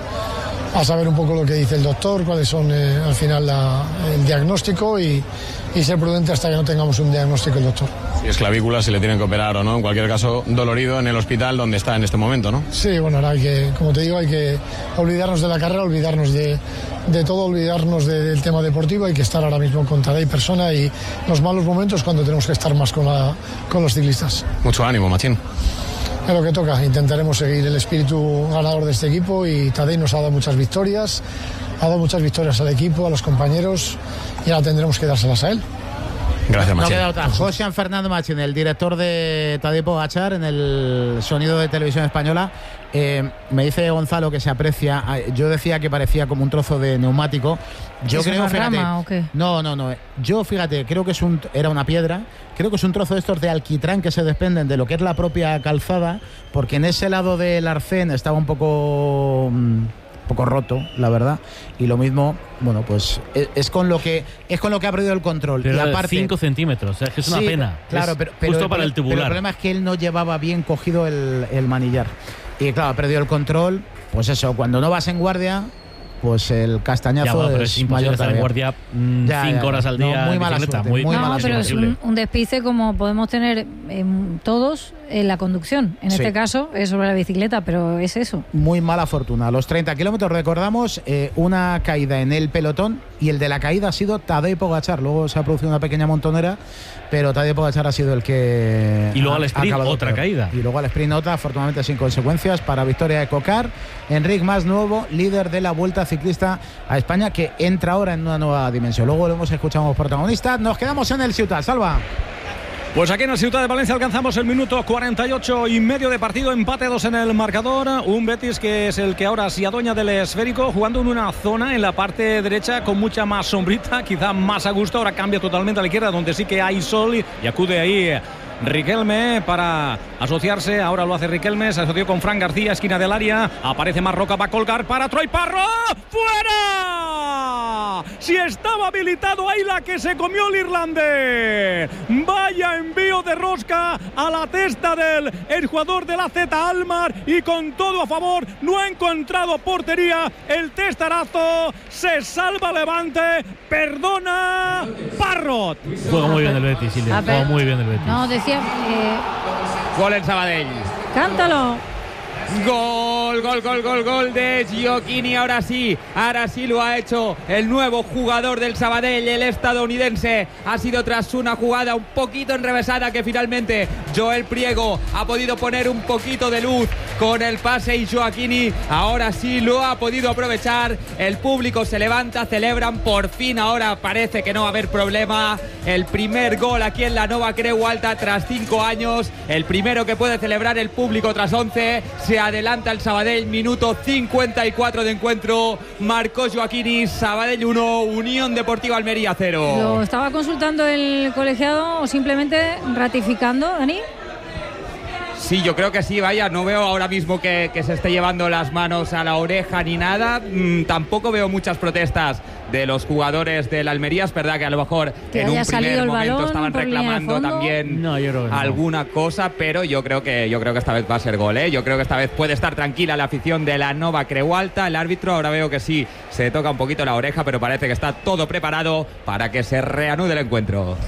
a saber un poco lo que dice el doctor, cuáles son eh, al final la, el diagnóstico y, y ser prudente hasta que no tengamos un diagnóstico del doctor. Si es clavícula, si le tienen que operar o no, en cualquier caso dolorido en el hospital donde está en este momento, ¿no? Sí, bueno, ahora hay que, como te digo, hay que olvidarnos de la carrera, olvidarnos de, de todo, olvidarnos de, del tema deportivo. Hay que estar ahora mismo con Tadej persona y los malos momentos cuando tenemos que estar más con, la, con los ciclistas. Mucho ánimo, Machín. Es lo que toca, intentaremos seguir el espíritu ganador de este equipo y Tadej nos ha dado muchas victorias, ha dado muchas victorias al equipo, a los compañeros y ahora tendremos que dárselas a él. Gracias, Machín. No queda otra. José Fernando Machín, el director de Tadej Pogačar en el sonido de Televisión Española. Eh, me dice Gonzalo que se aprecia. Yo decía que parecía como un trozo de neumático. Yo ¿Es creo, una fíjate. rama o qué? No, no, no. Yo, fíjate, creo que es un, era una piedra. Creo que es un trozo de estos de alquitrán que se desprenden de lo que es la propia calzada, porque en ese lado del arcén estaba un poco. Mmm, poco roto, la verdad, y lo mismo, bueno, pues es, es con lo que es con lo que ha perdido el control. Pero y aparte cinco centímetros, o sea, es que es una sí, pena. Claro, es pero, pero justo el, para el tubular. Pero el problema es que él no llevaba bien cogido el, el manillar. Y claro, ha perdido el control. Pues eso, cuando no vas en guardia, pues el castañazo ya, bueno, pero es, es imposible estar en guardia mmm, ya, cinco ya, horas al no, día. muy en mala bicicleta, suerte, muy, muy no, mala pero suerte. es un, un despiste como podemos tener eh, todos en la conducción. En Sí. este caso es sobre la bicicleta, pero es eso. Muy mala fortuna. A los treinta kilómetros recordamos eh, una caída en el pelotón y el de la caída ha sido Tadej Pogačar. Luego se ha producido una pequeña montonera, pero Tadej Pogačar ha sido el que Y luego ha, al sprint ha acabado otra peor. caída. Y luego al sprint otra, afortunadamente sin consecuencias para victoria de Cocar. Enric Mas, nuevo líder de la Vuelta Ciclista a España, que entra ahora en una nueva dimensión. Luego lo hemos escuchado como protagonista. Nos quedamos en el Ciutat. Salva. Pues aquí en la Ciudad de Valencia alcanzamos el minuto cuarenta y ocho y medio de partido, empate dos en el marcador. Un Betis que es el que ahora se adueña del esférico, jugando en una zona en la parte derecha con mucha más sombrita, quizá más a gusto. Ahora cambia totalmente a la izquierda, donde sí que hay sol y, y acude ahí Riquelme para asociarse. Ahora lo hace Riquelme, se asoció con Fran García, esquina del área. Aparece Marroca, va a colgar para Troy Parro. ¡Fuera! Si estaba habilitado, ahí la que se comió el irlandés. Vaya envío de rosca a la testa del el jugador de la Z Almar, y con todo a favor, no ha encontrado portería. El testarazo, se salva Levante, perdona Parrot. Juega muy bien el Betis, Silvia. A ver. Juega muy bien el Betis. No, decía. Eh, Gol en Sabadell. cántalo. Gol, gol, gol, gol, gol de Gioacchini. Ahora sí, ahora sí lo ha hecho el nuevo jugador del Sabadell, el estadounidense. Ha sido tras una jugada un poquito enrevesada que finalmente Joel Priego ha podido poner un poquito de luz con el pase, y Gioacchini ahora sí lo ha podido aprovechar. El público se levanta, celebran por fin. Ahora parece que no va a haber problema. El primer gol aquí en la Nova Creu Alta tras cinco años. El primero que puede celebrar el público tras once. Se adelanta el Sabadell, minuto cincuenta y cuatro de encuentro. Marcó Gioacchini. Sabadell uno, Unión Deportiva Almería cero. ¿Lo estaba consultando el colegiado o simplemente ratificando, Dani? Sí, yo creo que sí, vaya, no veo ahora mismo que, que se esté llevando las manos a la oreja ni nada. Mm, tampoco veo muchas protestas de los jugadores del Almería. Es verdad que a lo mejor que en un haya primer momento balón estaban por línea de reclamando fondo. también No, yo creo que no. alguna cosa, pero yo creo que yo creo que esta vez va a ser gol, ¿eh? Yo creo que esta vez puede estar tranquila la afición de la Nova Creu Alta. El árbitro ahora veo que sí se toca un poquito la oreja, pero parece que está todo preparado para que se reanude el encuentro.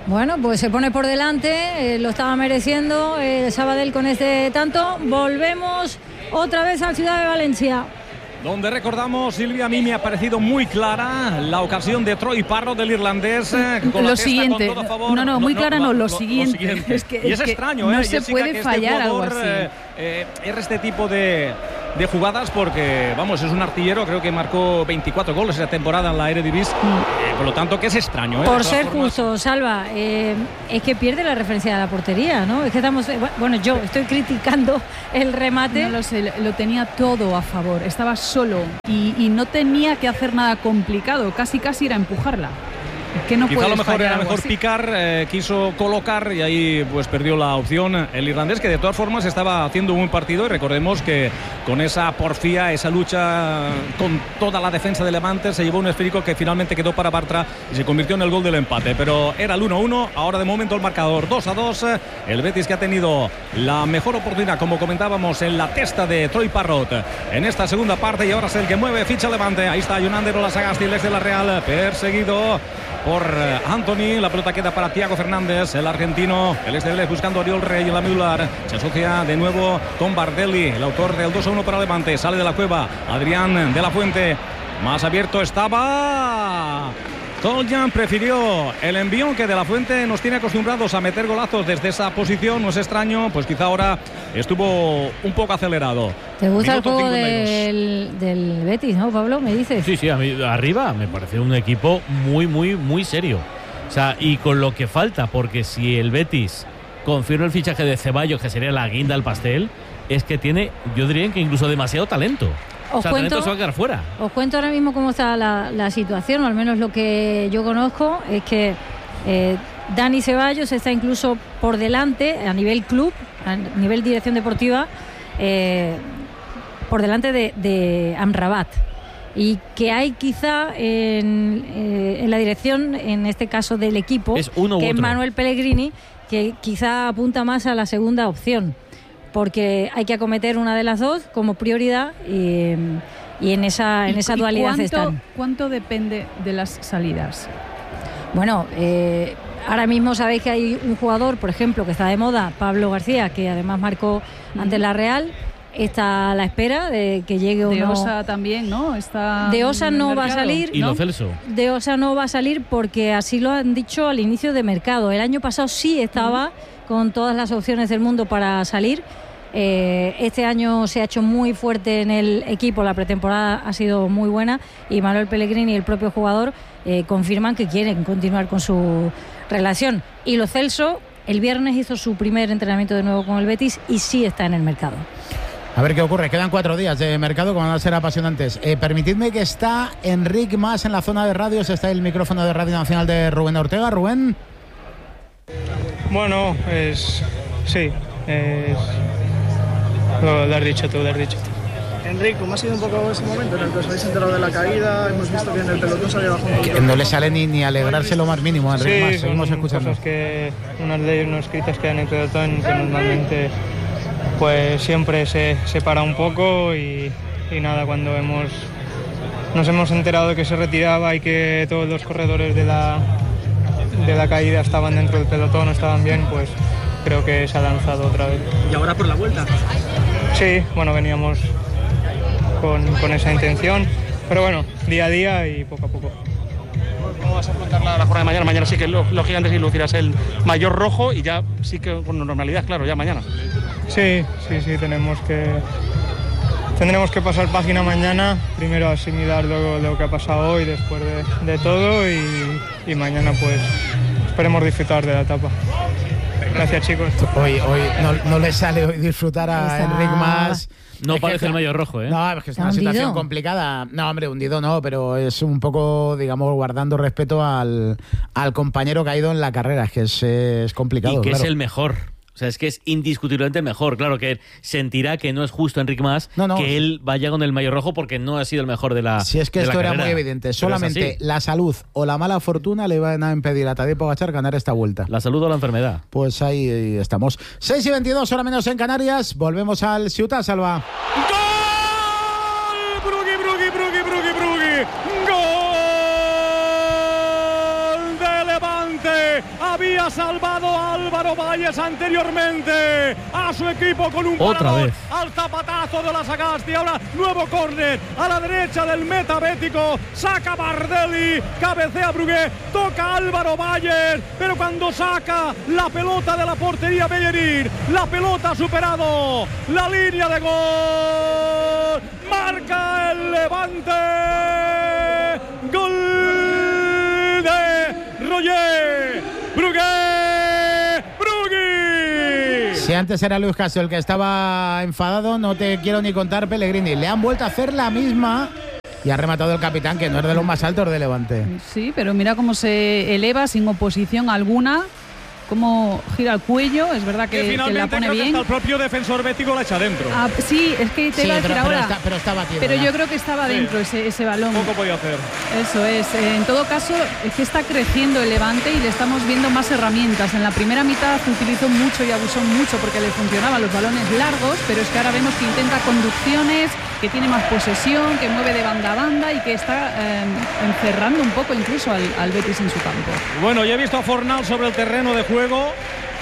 Bueno, pues se pone por delante, eh, lo estaba mereciendo el eh, Sabadell con este tanto. Volvemos otra vez a Ciudad de Valencia, donde recordamos, Silvia, a mí me ha parecido muy clara la ocasión de Troy Parrott, del irlandés. Eh, con lo la siguiente, con todo a favor. no, no, muy no, clara no, no, lo, lo, siguiente. lo siguiente. Es que, y es es que extraño, no ¿eh? se Jessica, puede que este fallar jugador, algo así. Eh, eh, es este tipo de, de jugadas porque, vamos, es un artillero, creo que marcó veinticuatro goles esa temporada en la Eredivisie. Mm. Eh, por lo tanto, que es extraño, ¿eh? Por ser formas. Justo, Salva, eh, es que pierde la referencia de la portería, ¿no? Es que estamos, bueno, yo estoy criticando el remate. No lo sé, lo tenía todo a favor, estaba solo y, y no tenía que hacer nada complicado, casi casi era empujarla. Es que no Quizá a lo mejor era mejor así. picar, eh, quiso colocar y ahí pues perdió la opción el irlandés, que de todas formas estaba haciendo un buen partido. Y recordemos que con esa porfía, esa lucha con toda la defensa de Levante, se llevó un esférico que finalmente quedó para Bartra y se convirtió en el gol del empate. Pero era el uno uno, ahora de momento el marcador dos a dos. El Betis, que ha tenido la mejor oportunidad, como comentábamos, en la testa de Troy Parrott en esta segunda parte, y ahora es el que mueve ficha Levante. Ahí está Yunander Olasagasti, el ex de la Real, perseguido por Anthony. La pelota queda para Thiago Fernández, el argentino, el ex de Vélez, buscando a Oriol Rey en la medular. Se asocia de nuevo con Bardelli, el autor del dos a uno para Levante. Sale de la cueva Adrián de la Fuente, más abierto estaba Toljan, prefirió el envío, que de la Fuente nos tiene acostumbrados a meter golazos desde esa posición. No es extraño, pues quizá ahora estuvo un poco acelerado. ¿Te gusta Minuto el juego cincuenta y dos. del, del Betis, no, Pablo? ¿Me dices? Sí, sí, a mí arriba me parece un equipo muy, muy, muy serio. O sea, y con lo que falta, porque si el Betis confirma el fichaje de Ceballos, que sería la guinda al pastel, es que tiene, yo diría que incluso demasiado talento. Os o sea, cuento, talento se va a quedar fuera. Os cuento ahora mismo cómo está la, la situación, o al menos lo que yo conozco, es que eh, Dani Ceballos está incluso por delante a nivel club, a nivel dirección deportiva, eh, por delante de, de Amrabat. Y que hay quizá en, eh, en la dirección, en este caso del equipo, es uno que u es otro. Manuel Pellegrini, que quizá apunta más a la segunda opción, porque hay que acometer una de las dos como prioridad y, y en esa, en esa dualidad cuánto, están. ¿Cuánto depende de las salidas? Bueno, eh, ahora mismo sabéis que hay un jugador, por ejemplo, que está de moda, Pablo García, que además marcó ante la Real. Está a la espera de que llegue o de no. Osa también, ¿no? Está de Osa no va a salir. ¿Y ¿no? Lo Celso? De Osa no va a salir porque así lo han dicho al inicio de mercado. El año pasado sí estaba uh-huh. con todas las opciones del mundo para salir. Eh, este año se ha hecho muy fuerte en el equipo, la pretemporada ha sido muy buena y Manuel Pellegrini y el propio jugador eh, confirman que quieren continuar con su relación. Y Lo Celso el viernes hizo su primer entrenamiento de nuevo con el Betis y sí está en el mercado. A ver qué ocurre, quedan cuatro días de mercado que van a ser apasionantes. Eh, permitidme que está Enric Mas en la zona de radios, está el micrófono de Radio Nacional de Rubén Ortega. Rubén. Bueno, es sí, es, lo, lo has dicho tú, lo has dicho tú. Enric, ¿cómo ha sido un poco ese momento en el que os habéis enterado de la caída? Hemos visto que en el pelotón salía bajo un... Que no le sale ni, ni alegrarse lo más mínimo a Enric sí, Mas, seguimos son escuchando. Cosas que, unas leyes no escritas que hay en el pelotón que normalmente pues siempre se, se para un poco y, y nada, cuando hemos nos hemos enterado de que se retiraba y que todos los corredores de la, de la caída estaban dentro del pelotón, no estaban bien, pues creo que se ha lanzado otra vez. ¿Y ahora por la vuelta? Sí, bueno, veníamos con, con esa intención, pero bueno, día a día y poco a poco. ¿Cómo vas a afrontar la, la jornada de mañana? Mañana sí que los, los gigantes lucirás el mayor rojo y ya sí que con normalidad, claro, ya mañana. Sí, sí, sí, tenemos que tendremos que pasar página mañana, primero asimilar lo, lo que ha pasado hoy después de, de todo y, y mañana pues esperemos disfrutar de la etapa. Gracias, chicos. Hoy, hoy no, no le sale hoy disfrutar a Esa... Enric Mas. No es parece que, el mayor rojo, ¿eh? No, es que es una ¿Hundido? situación complicada. No, hombre, hundido no, pero es un poco, digamos, guardando respeto al, al compañero que ha ido en la carrera. Es que es, es complicado. Y que claro. es el mejor. O sea, es que es indiscutiblemente el mejor. Claro que él sentirá que no es justo Enric Mas no, no. que él vaya con el mayor rojo porque no ha sido el mejor de la Si es que de la esto era carrera. muy evidente. Pero Solamente la salud o la mala fortuna le van a impedir a Tadej Pogačar ganar esta vuelta. La salud o la enfermedad. Pues ahí, ahí estamos. seis y veintidós, hora menos en Canarias. Volvemos al Ciutat, Salva. ¡Gol! ¡Brugui, Brugui, Brugui, Brugui, Brugui! ¡Gol de Levante! Había ha salvado a Álvaro Valles anteriormente a su equipo con un Otra parador vez. al zapatazo de la Sagasti. Ahora nuevo córner a la derecha del meta bético, saca Bardelli, cabecea Brugué, toca Álvaro Valles, pero cuando saca la pelota de la portería Bellerín, la pelota ha superado la línea de gol, marca el Levante, gol de Roger Brugué, Brugui. Si antes era Luis Castro el que estaba enfadado, no te quiero ni contar, Pellegrini. Le han vuelto a hacer la misma y ha rematado el capitán, que no es de los más altos de Levante. Sí, pero mira cómo se eleva sin oposición alguna, cómo gira el cuello, es verdad que, Que que la finalmente pone creo que bien. hasta el propio defensor bético la echa dentro. Ah, sí, es que te Sí, iba a decir pero, pero ahora. está, pero está batido. Pero ya. yo creo que estaba Sí. dentro ese, ese balón. Poco podía hacer. Eso es. Eh, En todo caso, es que está creciendo el Levante y le estamos viendo más herramientas. En la primera mitad utilizó mucho y abusó mucho porque le funcionaban los balones largos, pero es que ahora vemos que intenta conducciones, que tiene más posesión, que mueve de banda a banda y que está eh, encerrando un poco incluso al, al Betis en su campo. Bueno, ya he visto a Fornal sobre el terreno de juego.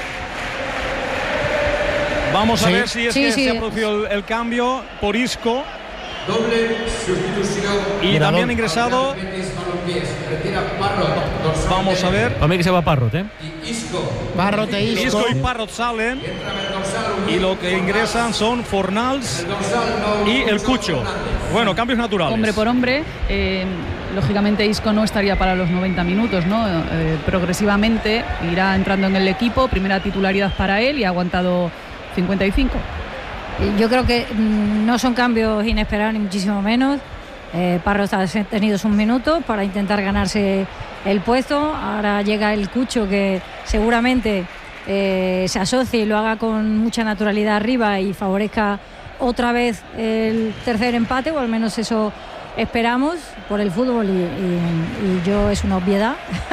Vamos a Sí. ver si es Sí, que sí. se ha producido el, el cambio por Isco. Doble sustitución. Y Mira, también Don- ha ingresado. Betis Balompiés. Retira Parrot, dorsal Vamos a ver. Para mí que se va Parrot, ¿eh? y Isco. Barrote Isco. Isco y Parrot salen. Entra el dorsal. Y lo que ingresan son Fornals Dorsal no- y el Cucho. Bueno, cambios naturales. Hombre por hombre, eh, lógicamente Isco no estaría para los noventa minutos, ¿no? Eh, progresivamente irá entrando en el equipo, primera titularidad para él y ha aguantado cincuenta y cinco. Yo creo que mm, no son cambios inesperados ni muchísimo menos. Eh, Parros ha tenido sus minutos para intentar ganarse el puesto. Ahora llega el Cucho, que seguramente eh, se asocie y lo haga con mucha naturalidad arriba y favorezca otra vez el tercer empate, o al menos eso esperamos por el fútbol y, y- y yo es una obviedad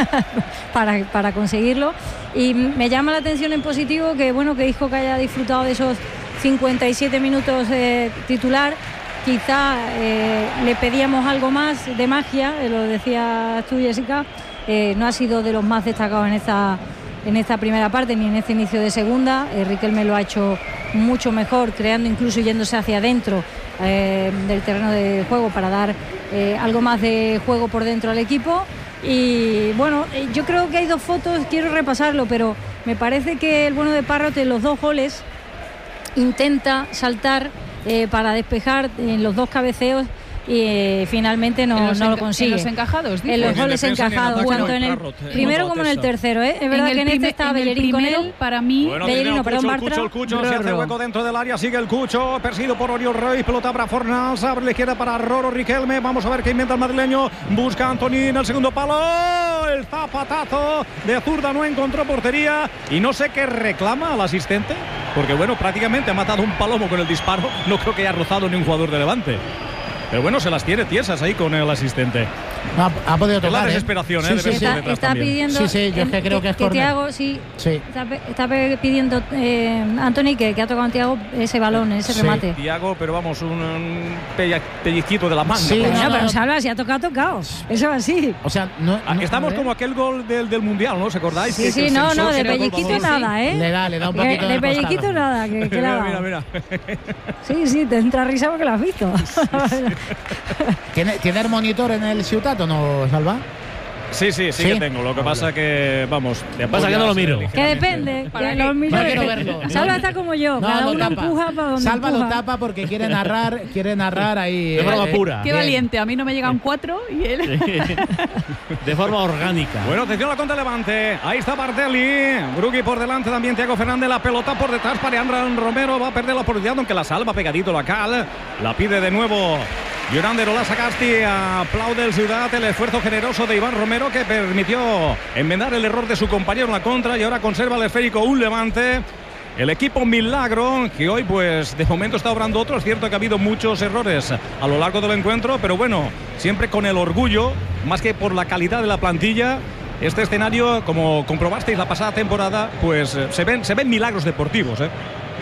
para, para conseguirlo. Y me llama la atención en positivo que bueno que Isco que haya disfrutado de esos cincuenta y siete minutos de titular. Quizá eh, le pedíamos algo más de magia, eh, lo decías tú, Jessica, eh, no ha sido de los más destacados en esta, en esta primera parte ni en este inicio de segunda. eh, Riquelme lo ha hecho mucho mejor, creando incluso yéndose hacia adentro eh, del terreno de juego para dar eh, algo más de juego por dentro al equipo. Y bueno, eh, yo creo que hay dos fotos, quiero repasarlo, pero me parece que el bueno de Parrot en los dos goles intenta saltar eh, para despejar en los dos cabeceos y eh, finalmente no, ¿En los no lo enca- consigue. en los encajados, En los dices? goles En defensa y en encajados, ataque, tanto en el Parrot, eh, primero no como en el contesta. tercero, ¿eh? Es verdad En que el en este primer- está en el Bellerín con primero, él. para mí, Bueno, Bellerín, tiene no, el perdón, Cucho, el Bartra. Cucho, el Cucho, se hace Rorro. hueco dentro del área, sigue el Cucho, perseguido por Oriol Rey, pelota para Fornals, abre la izquierda para Roro Riquelme, vamos a ver qué inventa el madrileño, busca a Antonín en el segundo palo, el zapatazo de zurda no encontró portería y no sé qué reclama al asistente, porque bueno, prácticamente ha matado un palomo con el disparo, no creo que haya rozado ni un jugador de Levante. Pero bueno, se las tiene tiesas ahí con el asistente. No, ha, ha podido Es la tocar. ¿eh? desesperación, ¿eh? Sí, de sí, verse sí. Está, detrás está también. pidiendo. Sí, sí, yo es que creo que es córner. Tiago, sí. Sí. Está, pe- está pe- pidiendo eh, Anthony que, que ha tocado a Tiago ese balón, ese Sí. remate. Tiago, pero vamos, un, un pella- pellizquito de la manga. Sí, por Bueno, no, pero no. Salva, si ha tocado, ha tocado. Eso así. O sea, no, Ah, no- Estamos ¿eh? como aquel gol del, del Mundial, ¿no? ¿Os acordáis? Sí, Que- que sí, el no, sensor no, se de queda con pellizquito los- nada, ¿eh? Le da, le da un De, poquito de del pellizquito costado. nada, que, que le ha Mira, dado. mira, mira. Sí, sí, te entra risa porque lo has visto. ¿Tiene, ¿Tiene el monitor en el Ciutat o no, Salva? Sí, sí, sí, ¿Sí? que tengo. Lo que pasa que, vamos, de Pasa que no lo apoyas, miro. eh, Que ligeramente. depende. ¿Para Que qué? los No millones- quiero verlo. Salva está como yo, cada lo uno tapa. empuja para donde Salva empuja. lo tapa porque quiere narrar, quiere narrar ahí. De forma eh, pura. Qué bien. valiente, a mí no me llegan cuatro y él. De forma orgánica. Bueno, atención a la contra Levante. Ahí está Bardelli. Brugui por delante también. Thiago Fernández. La pelota por detrás para Andrán Romero. Va a perder la oportunidad, aunque la salva pegadito la Cal. La pide de nuevo Llorander Ola Sagasti. Aplaude el Ciudad el esfuerzo generoso de Iván Romero, que permitió enmendar el error de su compañero en la contra y ahora conserva el esférico un Levante. El equipo Milagro, que hoy pues de momento está obrando otro. Es cierto que ha habido muchos errores a lo largo del encuentro, pero bueno, siempre con el orgullo, más que por la calidad de la plantilla. Este escenario, como comprobasteis la pasada temporada, pues eh, se ven, se ven milagros deportivos, ¿eh?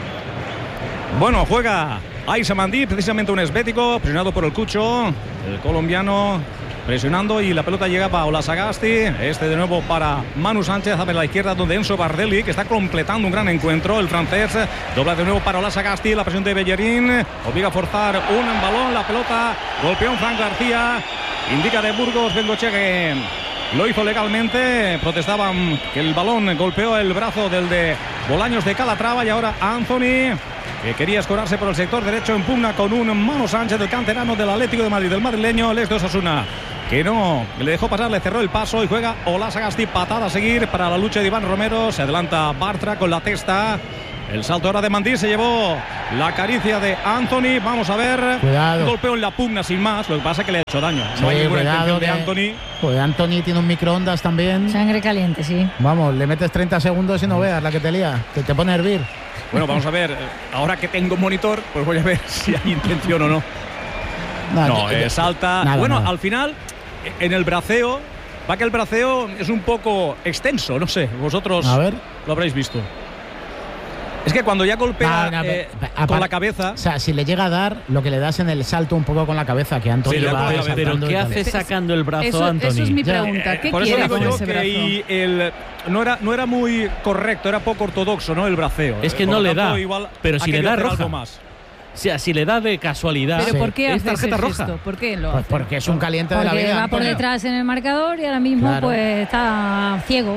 Bueno, juega Aissa Mandí, precisamente un esbético, presionado por el Cucho, el colombiano. presionando y la pelota llega para Ola Sagasti. Este de nuevo para Manu Sánchez, a ver la izquierda donde Enzo Bardelli, que está completando un gran encuentro. El francés dobla de nuevo para Ola Sagasti. La presión de Bellerín obliga a forzar un balón. La pelota golpeó a Fran García. Indica de Burgos Bengochea que lo hizo legalmente. Protestaban que el balón golpeó el brazo del de Bolaños de Calatrava. Y ahora Anthony, que quería escorarse por el sector derecho, en pugna con un Manu Sánchez, del canterano del Atlético de Madrid, del madrileño, el ex de Osasuna, que no le dejó pasar, le cerró el paso y juega Ola Sagasti. Patada a seguir para la lucha de Iván Romero. Se adelanta Bartra con la testa. El salto ahora de Mandí, se llevó la caricia de Anthony. Vamos a ver. Cuidado. Golpeo en la pugna sin más. Lo que pasa es que le ha hecho daño. Sí, no hay ninguna cuidado intención de que- Anthony. Joder, Anthony tiene un microondas también. Sangre caliente, sí. Vamos, le metes treinta segundos y no veas la que te lía. Te, te pone a hervir. Bueno, vamos a ver. Ahora que tengo un monitor, pues voy a ver si hay intención o no. No, No, yo- eh, yo- salta. nada, bueno, nada. al final, en el braceo, va que el braceo es un poco extenso. No sé, vosotros A ver. lo habréis visto. Es que cuando ya golpea No, no, eh, pe- con apar- la cabeza. O sea, si le llega a dar, lo que le das en el salto un poco con la cabeza, que Anthony Sí, le da va con la cabeza. Pero saltando ¿qué y tal. hace sacando el brazo Eso, Anthony? eso es mi Ya. pregunta. ¿Qué Por eso quiere digo con yo ese que brazo? y el, no, era, no era muy correcto, era poco ortodoxo, ¿no? El braceo. Es que Por no lo le tanto, da, igual pero ha si le querido da hacer roja. algo más. O sea, si le da de casualidad, ¿Pero por qué es hace ese tarjeta roja. gesto? ¿Por qué lo Pues hace? porque es un caliente de la Porque vida. va por Antonio. detrás en el marcador y ahora mismo Claro. pues está ciego.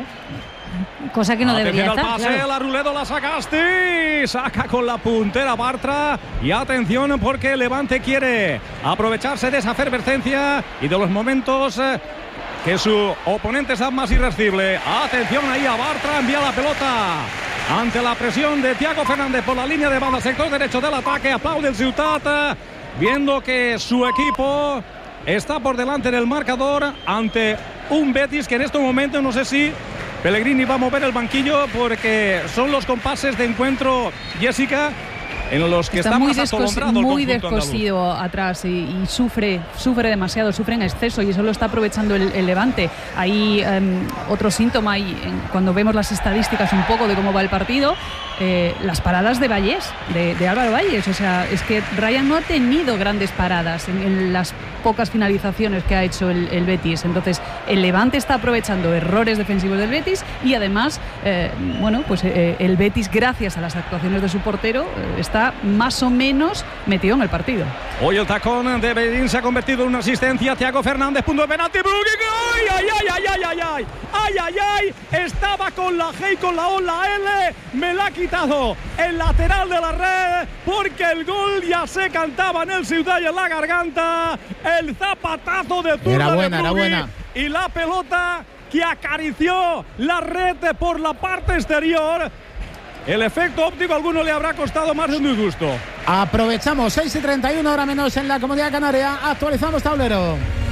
Cosa que no debería Atención al estar. pase, claro. la Ruledo, la Sagasti. Saca con la puntera Bartra. Y atención porque Levante quiere aprovecharse de esa efervescencia y de los momentos eh, que su oponente es más irresistible. Atención ahí a Bartra, envía la pelota ante la presión de Thiago Fernández por la línea de banda, sector derecho del ataque. Aplaude el Ciutat, viendo que su equipo está por delante en el marcador ante un Betis que en este momento no sé si Pellegrini va a mover el banquillo, porque son los compases de encuentro, Jessica, en los que Está está, muy, más descos- atolondrado el muy conjunto andaluz. descosido atrás y, y sufre sufre demasiado, sufre en exceso, y eso lo está aprovechando el, el Levante. Hay em, otro síntoma, y en- cuando vemos las estadísticas un poco de cómo va el partido, eh, las paradas de Vallés, de, de Álvaro Vallés. O sea, es que Ryan no ha tenido grandes paradas en, en las pocas finalizaciones que ha hecho el, el Betis. Entonces, el Levante está aprovechando errores defensivos del Betis, y además, eh, bueno, pues eh, el Betis, gracias a las actuaciones de su portero, eh, está más o menos metido en el partido. Hoy el tacón de Bedín se ha convertido en una asistencia. Thiago Fernández, punto de penalti. ¡Ay, ay, ay, ay, ay, ay, ay! ¡Ay, ay, ay! Estaba con la G y con la O, la L. Me la ha quitado el lateral de la red, porque el gol ya se cantaba en el Ciudad y en la garganta. El zapatazo de zurda Era de buena, era Brugui, buena. y la pelota que acarició la red por la parte exterior. El efecto óptico a alguno le habrá costado más de un disgusto. Aprovechamos, seis y treinta y uno, hora menos en la Comunidad Canaria. Actualizamos tablero.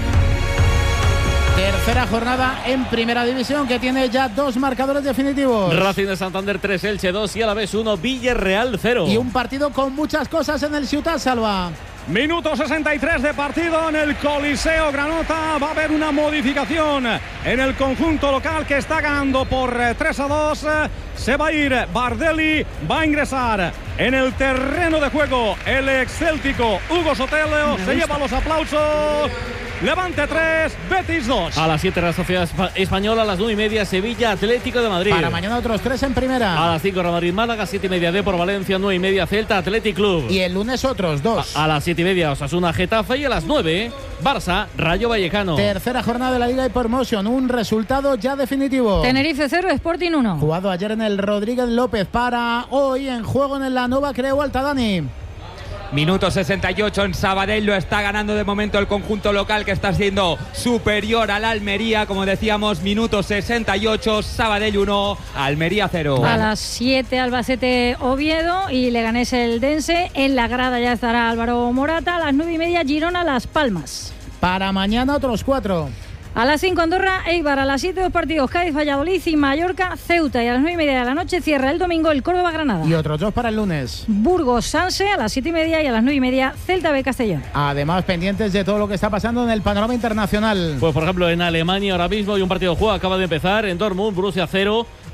Tercera jornada en Primera División, que tiene ya dos marcadores definitivos. Racing de Santander tres, Elche dos y Alavés uno, Villarreal cero. Y un partido con muchas cosas en el Ciutat, Salva. Minuto sesenta y tres de partido en el Coliseo Granota. Va a haber una modificación en el conjunto local, que está ganando por eh, tres a dos. Eh, Se va a ir Bardelli, va a ingresar en el terreno de juego el excéltico Hugo Sotelo. Se lleva los aplausos. Levante tres, Betis dos. A las siete la Sociedad Espa- Española, a las nueve y media Sevilla Atlético de Madrid. Para mañana otros tres en Primera. A las cinco Real Madrid Málaga, siete y media D por Valencia, nueve y media Celta Athletic Club. Y el lunes otros dos. A, a las siete y media Osasuna Getafe, y a las nueve Barça Rayo Vallecano. Tercera jornada de la Liga Hypermotion, un resultado ya definitivo. Tenerife cero, Sporting uno. Jugado ayer en el Rodríguez López, para hoy en juego en la Nova Creu Alta, Dani. Minuto sesenta y ocho en Sabadell, lo está ganando de momento el conjunto local, que está siendo superior al Almería. Como decíamos, minuto sesenta y ocho, Sabadell uno, Almería cero. A las siete Albacete Oviedo y Leganés Eldense. En la grada ya estará Álvaro Morata. A las nueve y media Girona Las Palmas. Para mañana otros cuatro. A las cinco Andorra Eibar. A las siete dos partidos Cádiz Valladolid y Mallorca Ceuta. Y a las nueve y media de la noche cierra el domingo el Córdoba Granada. Y otros dos para el lunes. Burgos Sanse a las siete y media, y a las nueve y media Celta B Castellón. Además, pendientes de todo lo que está pasando en el panorama internacional. Pues por ejemplo en Alemania ahora mismo hay un partido de juego, acaba de empezar en Dortmund, Borussia cero,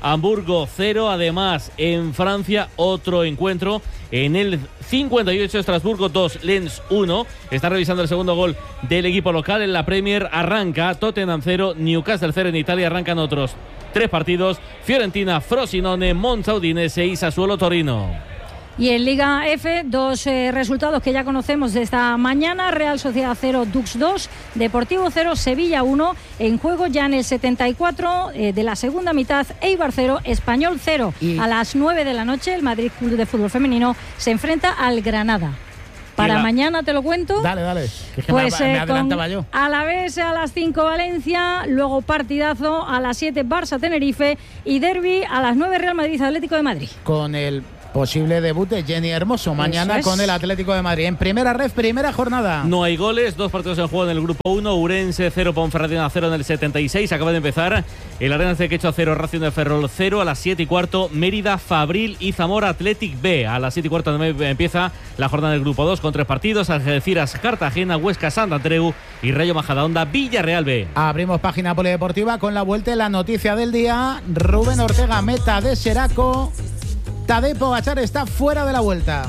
Hamburgo cero. Además, en Francia, otro encuentro. En el cincuenta y ocho, Estrasburgo dos, Lens uno. Está revisando el segundo gol del equipo local. En la Premier arranca Tottenham cero, Newcastle cero. En Italia arrancan otros tres partidos: Fiorentina, Frosinone, Monza, Udinese y Sassuolo, Torino. Y en Liga F, dos eh, resultados que ya conocemos de esta mañana: Real Sociedad cero, Dux dos, Deportivo cero, Sevilla uno. En juego ya en el setenta y cuatro eh, de la segunda mitad, Eibar cero, Español cero. Y a las nueve de la noche, el Madrid Club de Fútbol Femenino se enfrenta al Granada. Para la... mañana te lo cuento. Dale, dale. Que es que pues me, me eh, adelantaba con yo. Alavés a las cinco Valencia, luego partidazo a las siete Barça Tenerife y derbi a las nueve Real Madrid Atlético de Madrid. Con el posible debut de Jenny Hermoso mañana es. con el Atlético de Madrid. En primera red, primera jornada. No hay goles, dos partidos en juego en el grupo uno. Urense cero, Ponferradina cero en el setenta y seis. Acaba de empezar el Arenas de Quechua cero, Racing de Ferrol cero. A las siete y cuarto, Mérida, Fabril y Zamora Athletic B. A las siete y cuarto empieza la jornada del grupo dos con tres partidos: Algeciras, Cartagena, Huesca, Sant Andreu y Rayo Majadahonda, Villarreal B. Abrimos página polideportiva con la vuelta y la noticia del día. Rubén Ortega, meta de Xeraco. Tadej Pogačar está fuera de la Vuelta.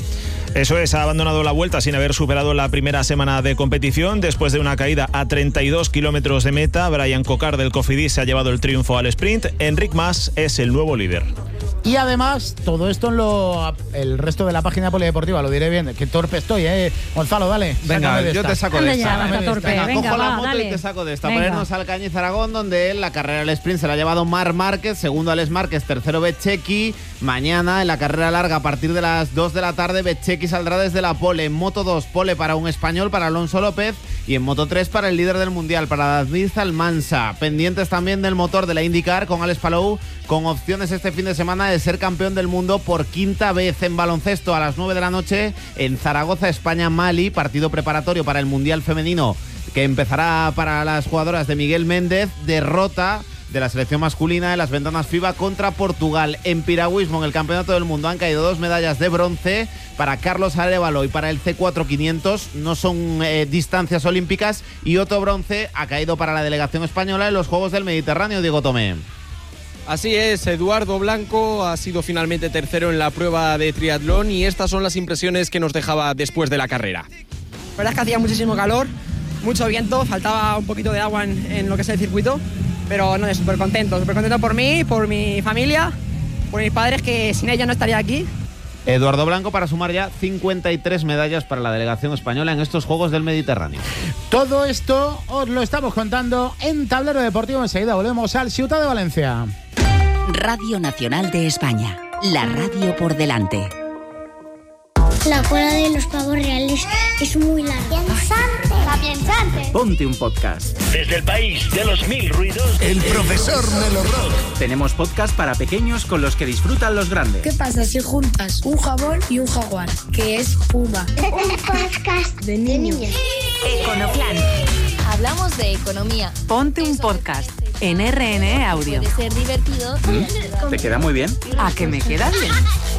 Eso es, ha abandonado la Vuelta sin haber superado la primera semana de competición. Después de una caída a treinta y dos kilómetros de meta, Brian Cocard del Cofidis se ha llevado el triunfo al sprint. Enric Mas es el nuevo líder. Y además, todo esto en lo, el resto de la página polideportiva, lo diré bien. Qué torpe estoy, ¿eh? Gonzalo, dale. Venga, yo te saco de esta. Ya, torpe. Venga, Venga, cojo va, la moto dale. y te saco de esta. Venga. Ponernos al Cañiz Aragón, donde la carrera del sprint se la ha llevado Marc Márquez, segundo Alex Márquez, tercero Bezzecchi. Mañana, en la carrera larga, a partir de las dos de la tarde, Bezzecchi saldrá desde la pole. En moto dos, pole para un español, para Alonso López. Y en moto tres, para el líder del mundial, para David Almansa. Pendientes también del motor de la IndyCar con Alex Palou, con opciones este fin de semana de ser campeón del mundo por quinta vez. En baloncesto, a las nueve de la noche, en Zaragoza, España-Mali, partido preparatorio para el mundial femenino que empezará para las jugadoras de Miguel Méndez. Derrota de la selección masculina en las ventanas FIBA contra Portugal. En piragüismo, en el Campeonato del Mundo, han caído dos medallas de bronce para Carlos Arévalo y para el C cuatro quinientos. No son eh, distancias olímpicas. Y otro bronce ha caído para la delegación española en los Juegos del Mediterráneo. Diego Tomé. Así es, Eduardo Blanco ha sido finalmente tercero en la prueba de triatlón y estas son las impresiones que nos dejaba después de la carrera. La verdad es que hacía muchísimo calor, mucho viento, faltaba un poquito de agua en, en lo que es el circuito, pero no, súper contento, súper contento por mí, por mi familia, por mis padres, que sin ella no estaría aquí. Eduardo Blanco para sumar ya cincuenta y tres medallas para la delegación española en estos Juegos del Mediterráneo. Todo esto os lo estamos contando en Tablero Deportivo. Enseguida volvemos al Ciutat de Valencia. Radio Nacional de España, la radio por delante. La cola de los pavos reales es muy larga. Piensante, piensante. Ponte un podcast. Desde el país de los mil ruidos, el profesor Melo Rock. Tenemos podcast para pequeños con los que disfrutan los grandes. ¿Qué pasa si juntas un jabón y un jaguar? Que es Puma. Un podcast de niños. Econoplan. Hablamos de economía. Ponte un podcast en R N E Audio. Puede ser divertido. ¿Te queda muy bien? ¿A que me queda bien?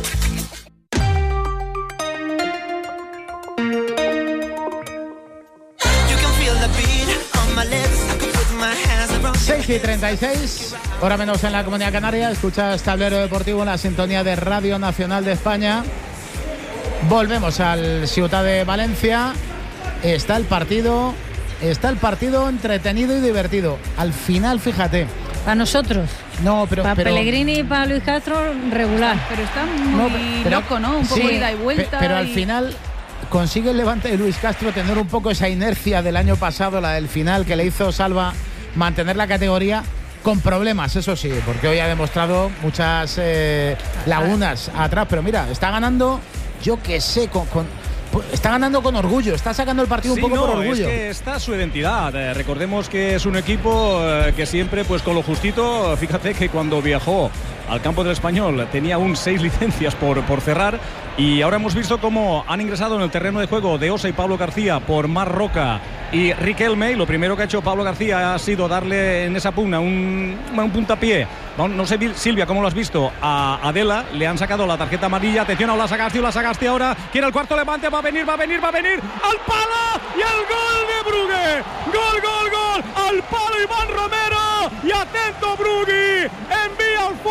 seis y treinta y seis, hora menos en la Comunidad Canaria. Escuchas Tablero Deportivo en la sintonía de Radio Nacional de España. Volvemos al Ciutat de Valencia. Está el partido, está el partido entretenido y divertido. Al final, fíjate. Para nosotros. No, pero para pero, Pellegrini y para Luis Castro, regular. Pero está muy no, pero, loco, ¿no? Un poco sí, ida y vuelta. Pero al y... final consigue el Levante de Luis Castro tener un poco esa inercia del año pasado, la del final que le hizo Salva, mantener la categoría con problemas, eso sí, porque hoy ha demostrado muchas eh, lagunas atrás. Pero mira, está ganando, yo que sé, con, con está ganando con orgullo, está sacando el partido sí, un poco no, por orgullo. Es que está su identidad. Eh, recordemos que es un equipo eh, que siempre, pues con lo justito, fíjate que cuando viajó al campo del Español tenía aún seis licencias por, por cerrar, y ahora hemos visto cómo han ingresado en el terreno de juego de Osa y Pablo García por Marc Roca y Riquelme. Y lo primero que ha hecho Pablo García ha sido darle en esa pugna un, un puntapié. No, no sé, Silvia, cómo lo has visto, a Adela. Le han sacado la tarjeta amarilla. Atención a Ola Sagasti, Ola Sagasti ahora quiere el cuarto levante, va a venir, va a venir, va a venir al palo y el gol de Brugge. Gol, gol, gol al palo Iván Romero, y atento Brugge, envía al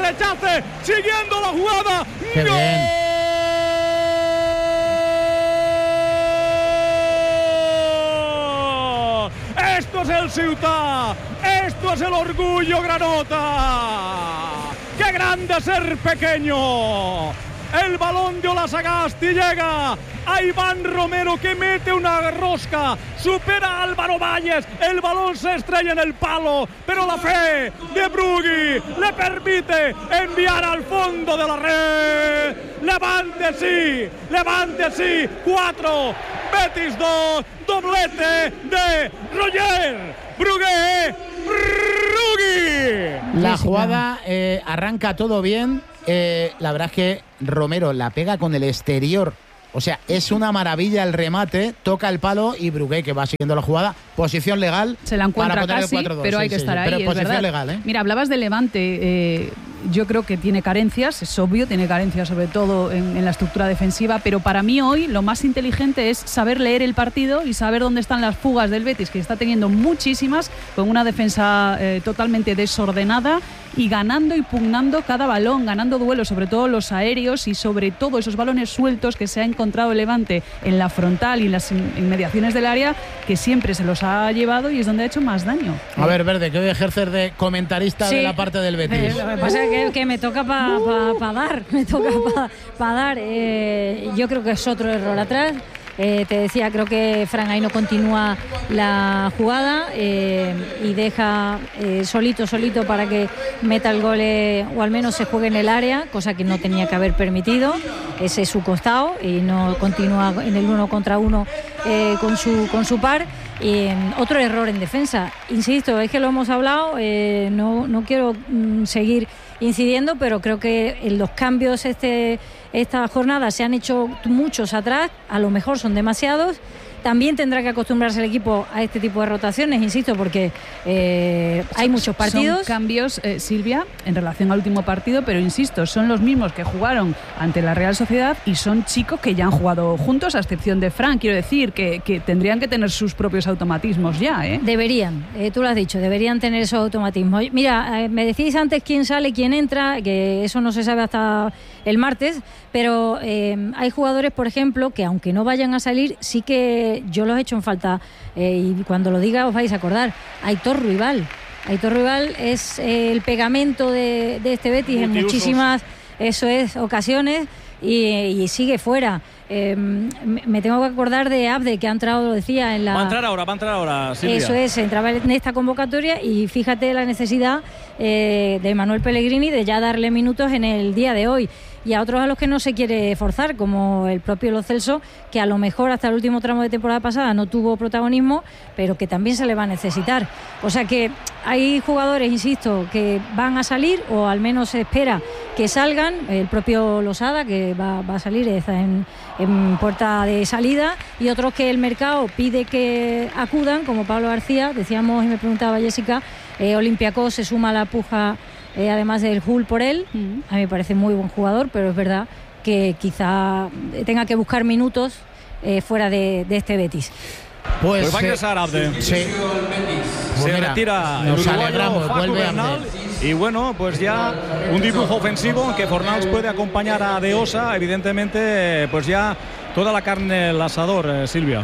rechace, siguiendo la jugada. ¡Qué ¡Gol! bien! Esto es el Ciutat, esto es el orgullo granota. ¡Qué grande ser pequeño! El balón de Olasagasti llega a Iván Romero, que mete una rosca, supera a Álvaro Valles, el balón se estrella en el palo, pero la fe de Brugui le permite enviar al fondo de la red. Levante sí, levante sí, cuatro, Betis dos, doblete de Roger Brugui. Brugui. La jugada eh, arranca todo bien. Eh, la verdad es que Romero la pega con el exterior. O sea, es una maravilla el remate, toca el palo y Brugui, que va siguiendo la jugada, posición legal. Se la encuentra para casi, el pero sí, hay que sí, estar sí, ahí, pero es posición verdad. legal, ¿eh? Mira, hablabas de Levante, eh, yo creo que tiene carencias, es obvio, tiene carencias sobre todo en, en la estructura defensiva, pero para mí hoy lo más inteligente es saber leer el partido y saber dónde están las fugas del Betis, que está teniendo muchísimas, con una defensa eh, totalmente desordenada y ganando y pugnando cada balón, ganando duelos, sobre todo los aéreos y sobre todo esos balones sueltos que se ha encontrado el Levante en la frontal y en las inmediaciones del área, que siempre se los ha llevado y es donde ha hecho más daño. A ver, Verde, que voy a ejercer de comentarista Sí. de la parte del Betis. Eh, lo que pasa es que, que me toca para pa, pa dar, me toca para pa dar. Eh, yo creo que es otro error atrás. Eh, te decía, creo que Fran ahí no continúa la jugada eh, y deja eh, solito, solito para que meta el gol eh, o al menos se juegue en el área, cosa que no tenía que haber permitido. Ese es su costado y no continúa en el uno contra uno eh, con, su, con su par. Y eh, otro error en defensa. Insisto, es que lo hemos hablado, eh, no, no quiero mm, seguir incidiendo, pero creo que en los cambios este, esta jornada se han hecho muchos atrás, a lo mejor son demasiados. También tendrá que acostumbrarse el equipo a este tipo de rotaciones, insisto, porque eh, hay muchos partidos. Son cambios, eh, Silvia, en relación al último partido, pero insisto, son los mismos que jugaron ante la Real Sociedad y son chicos que ya han jugado juntos, a excepción de Fran. Quiero decir que, que tendrían que tener sus propios automatismos ya, ¿eh? Deberían, eh, tú lo has dicho, deberían tener esos automatismos. Mira, eh, me decís antes quién sale, quién entra, que eso no se sabe hasta el martes, pero eh, hay jugadores, por ejemplo, que aunque no vayan a salir, sí que yo los he hecho en falta, eh, y cuando lo diga os vais a acordar. Aitor Ruibal. Aitor Ruibal es eh, el pegamento de, de este Betis en muchísimas, eso es, ocasiones, y, y sigue fuera. Eh, me tengo que acordar de Abde, que ha entrado, lo decía, en la... Va a entrar ahora, va a entrar ahora, Silvia. Eso es, entraba en esta convocatoria y fíjate la necesidad eh, de Manuel Pellegrini de ya darle minutos en el día de hoy. Y a otros a los que no se quiere forzar, como el propio Lo Celso, que a lo mejor hasta el último tramo de temporada pasada no tuvo protagonismo, pero que también se le va a necesitar. O sea que hay jugadores, insisto, que van a salir, o al menos se espera que salgan. El propio Losada, que va, va a salir, está en, en puerta de salida, y otros que el mercado pide que acudan, como Pablo García. Decíamos, y me preguntaba Jessica, eh, Olympiacos se suma a la puja, Eh, además del Hull por él. A mí me parece muy buen jugador, pero es verdad que quizá tenga que buscar minutos eh, fuera de, de este Betis. Pues, Pues, va a eh, ingresar Abde. sí. Se Pues mira, retira el nos uruguayo alegramos, Facu vuelve Bernal. Abde. Y bueno, pues ya un dibujo ofensivo en que Fornals puede acompañar a De Osa. Evidentemente, pues ya toda la carne al asador, eh, Silvia.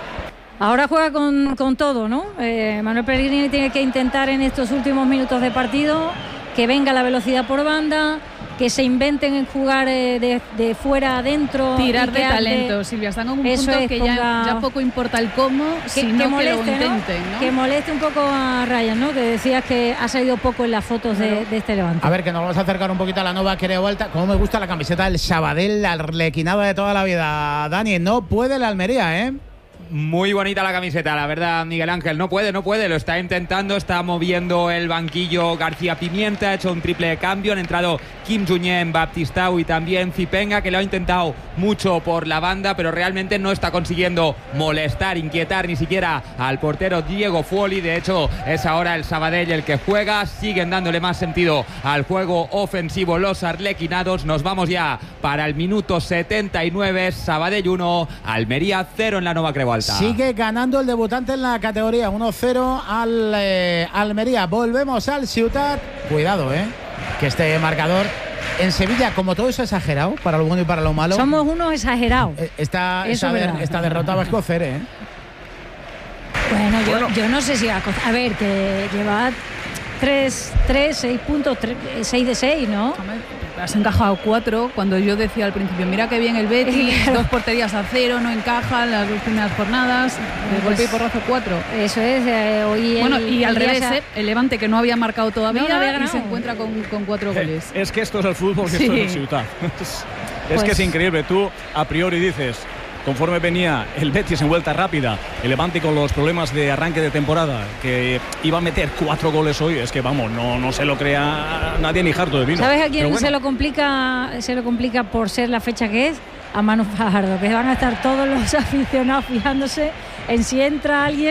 Ahora juega con, con todo, ¿no? Eh, Manuel Pellegrini tiene que intentar en estos últimos minutos de partido que venga la velocidad por banda, que se inventen en jugar eh, de, de fuera adentro. Tirar y de que talento, Abde, Silvia. Están en un eso punto es, que ponga, ya, ya poco importa el cómo, que, sino que, que moleste, lo intenten, ¿no? Que moleste un poco a Ryan, ¿no? Que decías que ha salido poco en las fotos de, de este Levante. A ver, que nos vamos a acercar un poquito a la nueva Quere Vuelta. Como me gusta la camiseta del Sabadell, la arlequinada de toda la vida. Dani, no puede la Almería, ¿eh? Muy bonita la camiseta, la verdad, Miguel Ángel. No puede, no puede, lo está intentando, está moviendo el banquillo García Pimienta, ha hecho un triple de cambio, han entrado Kim Junyent, Baptistao y también Zipenga, que lo ha intentado mucho por la banda, pero realmente no está consiguiendo molestar, inquietar ni siquiera al portero Diego Fuoli. De hecho, es ahora el Sabadell el que juega, siguen dándole más sentido al juego ofensivo los arlequinados. Nos vamos ya para el minuto setenta y nueve, Sabadell uno, Almería cero en la Nova Creu Alta. Sigue ganando el debutante en la categoría, uno cero al eh, Almería. Volvemos al Ciutat. Cuidado, ¿eh? que este marcador en Sevilla, como todo es exagerado, para lo bueno y para lo malo. Somos unos exagerados. Esta, Eso esta, es der, verdad. esta derrota va a escocer, ¿eh? Bueno, yo, Bueno. yo no sé si va a costar. A ver, que lleva tres, seis puntos, seis de seis, ¿no? Has encajado cuatro, cuando yo decía al principio, mira qué bien el Betis, dos porterías a cero, no encajan las dos primeras jornadas, de Pues, golpe y porrazo cuatro. Eso es, eh, hoy Bueno, el, y al el día revés, se ha- ¿eh? El Levante, que no había marcado todavía, No, no había y ganado. se encuentra con, con cuatro goles. Es que esto es el fútbol, que Sí. esto es el Ciutat. Es, Pues- que es increíble. Tú a priori dices, conforme venía el Betis en vuelta rápida, el Levante con los problemas de arranque de temporada, que iba a meter cuatro goles hoy, es que vamos, no, no se lo crea nadie ni harto de vino. ¿Sabes a quién Pero bueno, se lo complica? Se lo complica por ser la fecha que es, a Manu Fajardo, que van a estar todos los aficionados fijándose en si entra alguien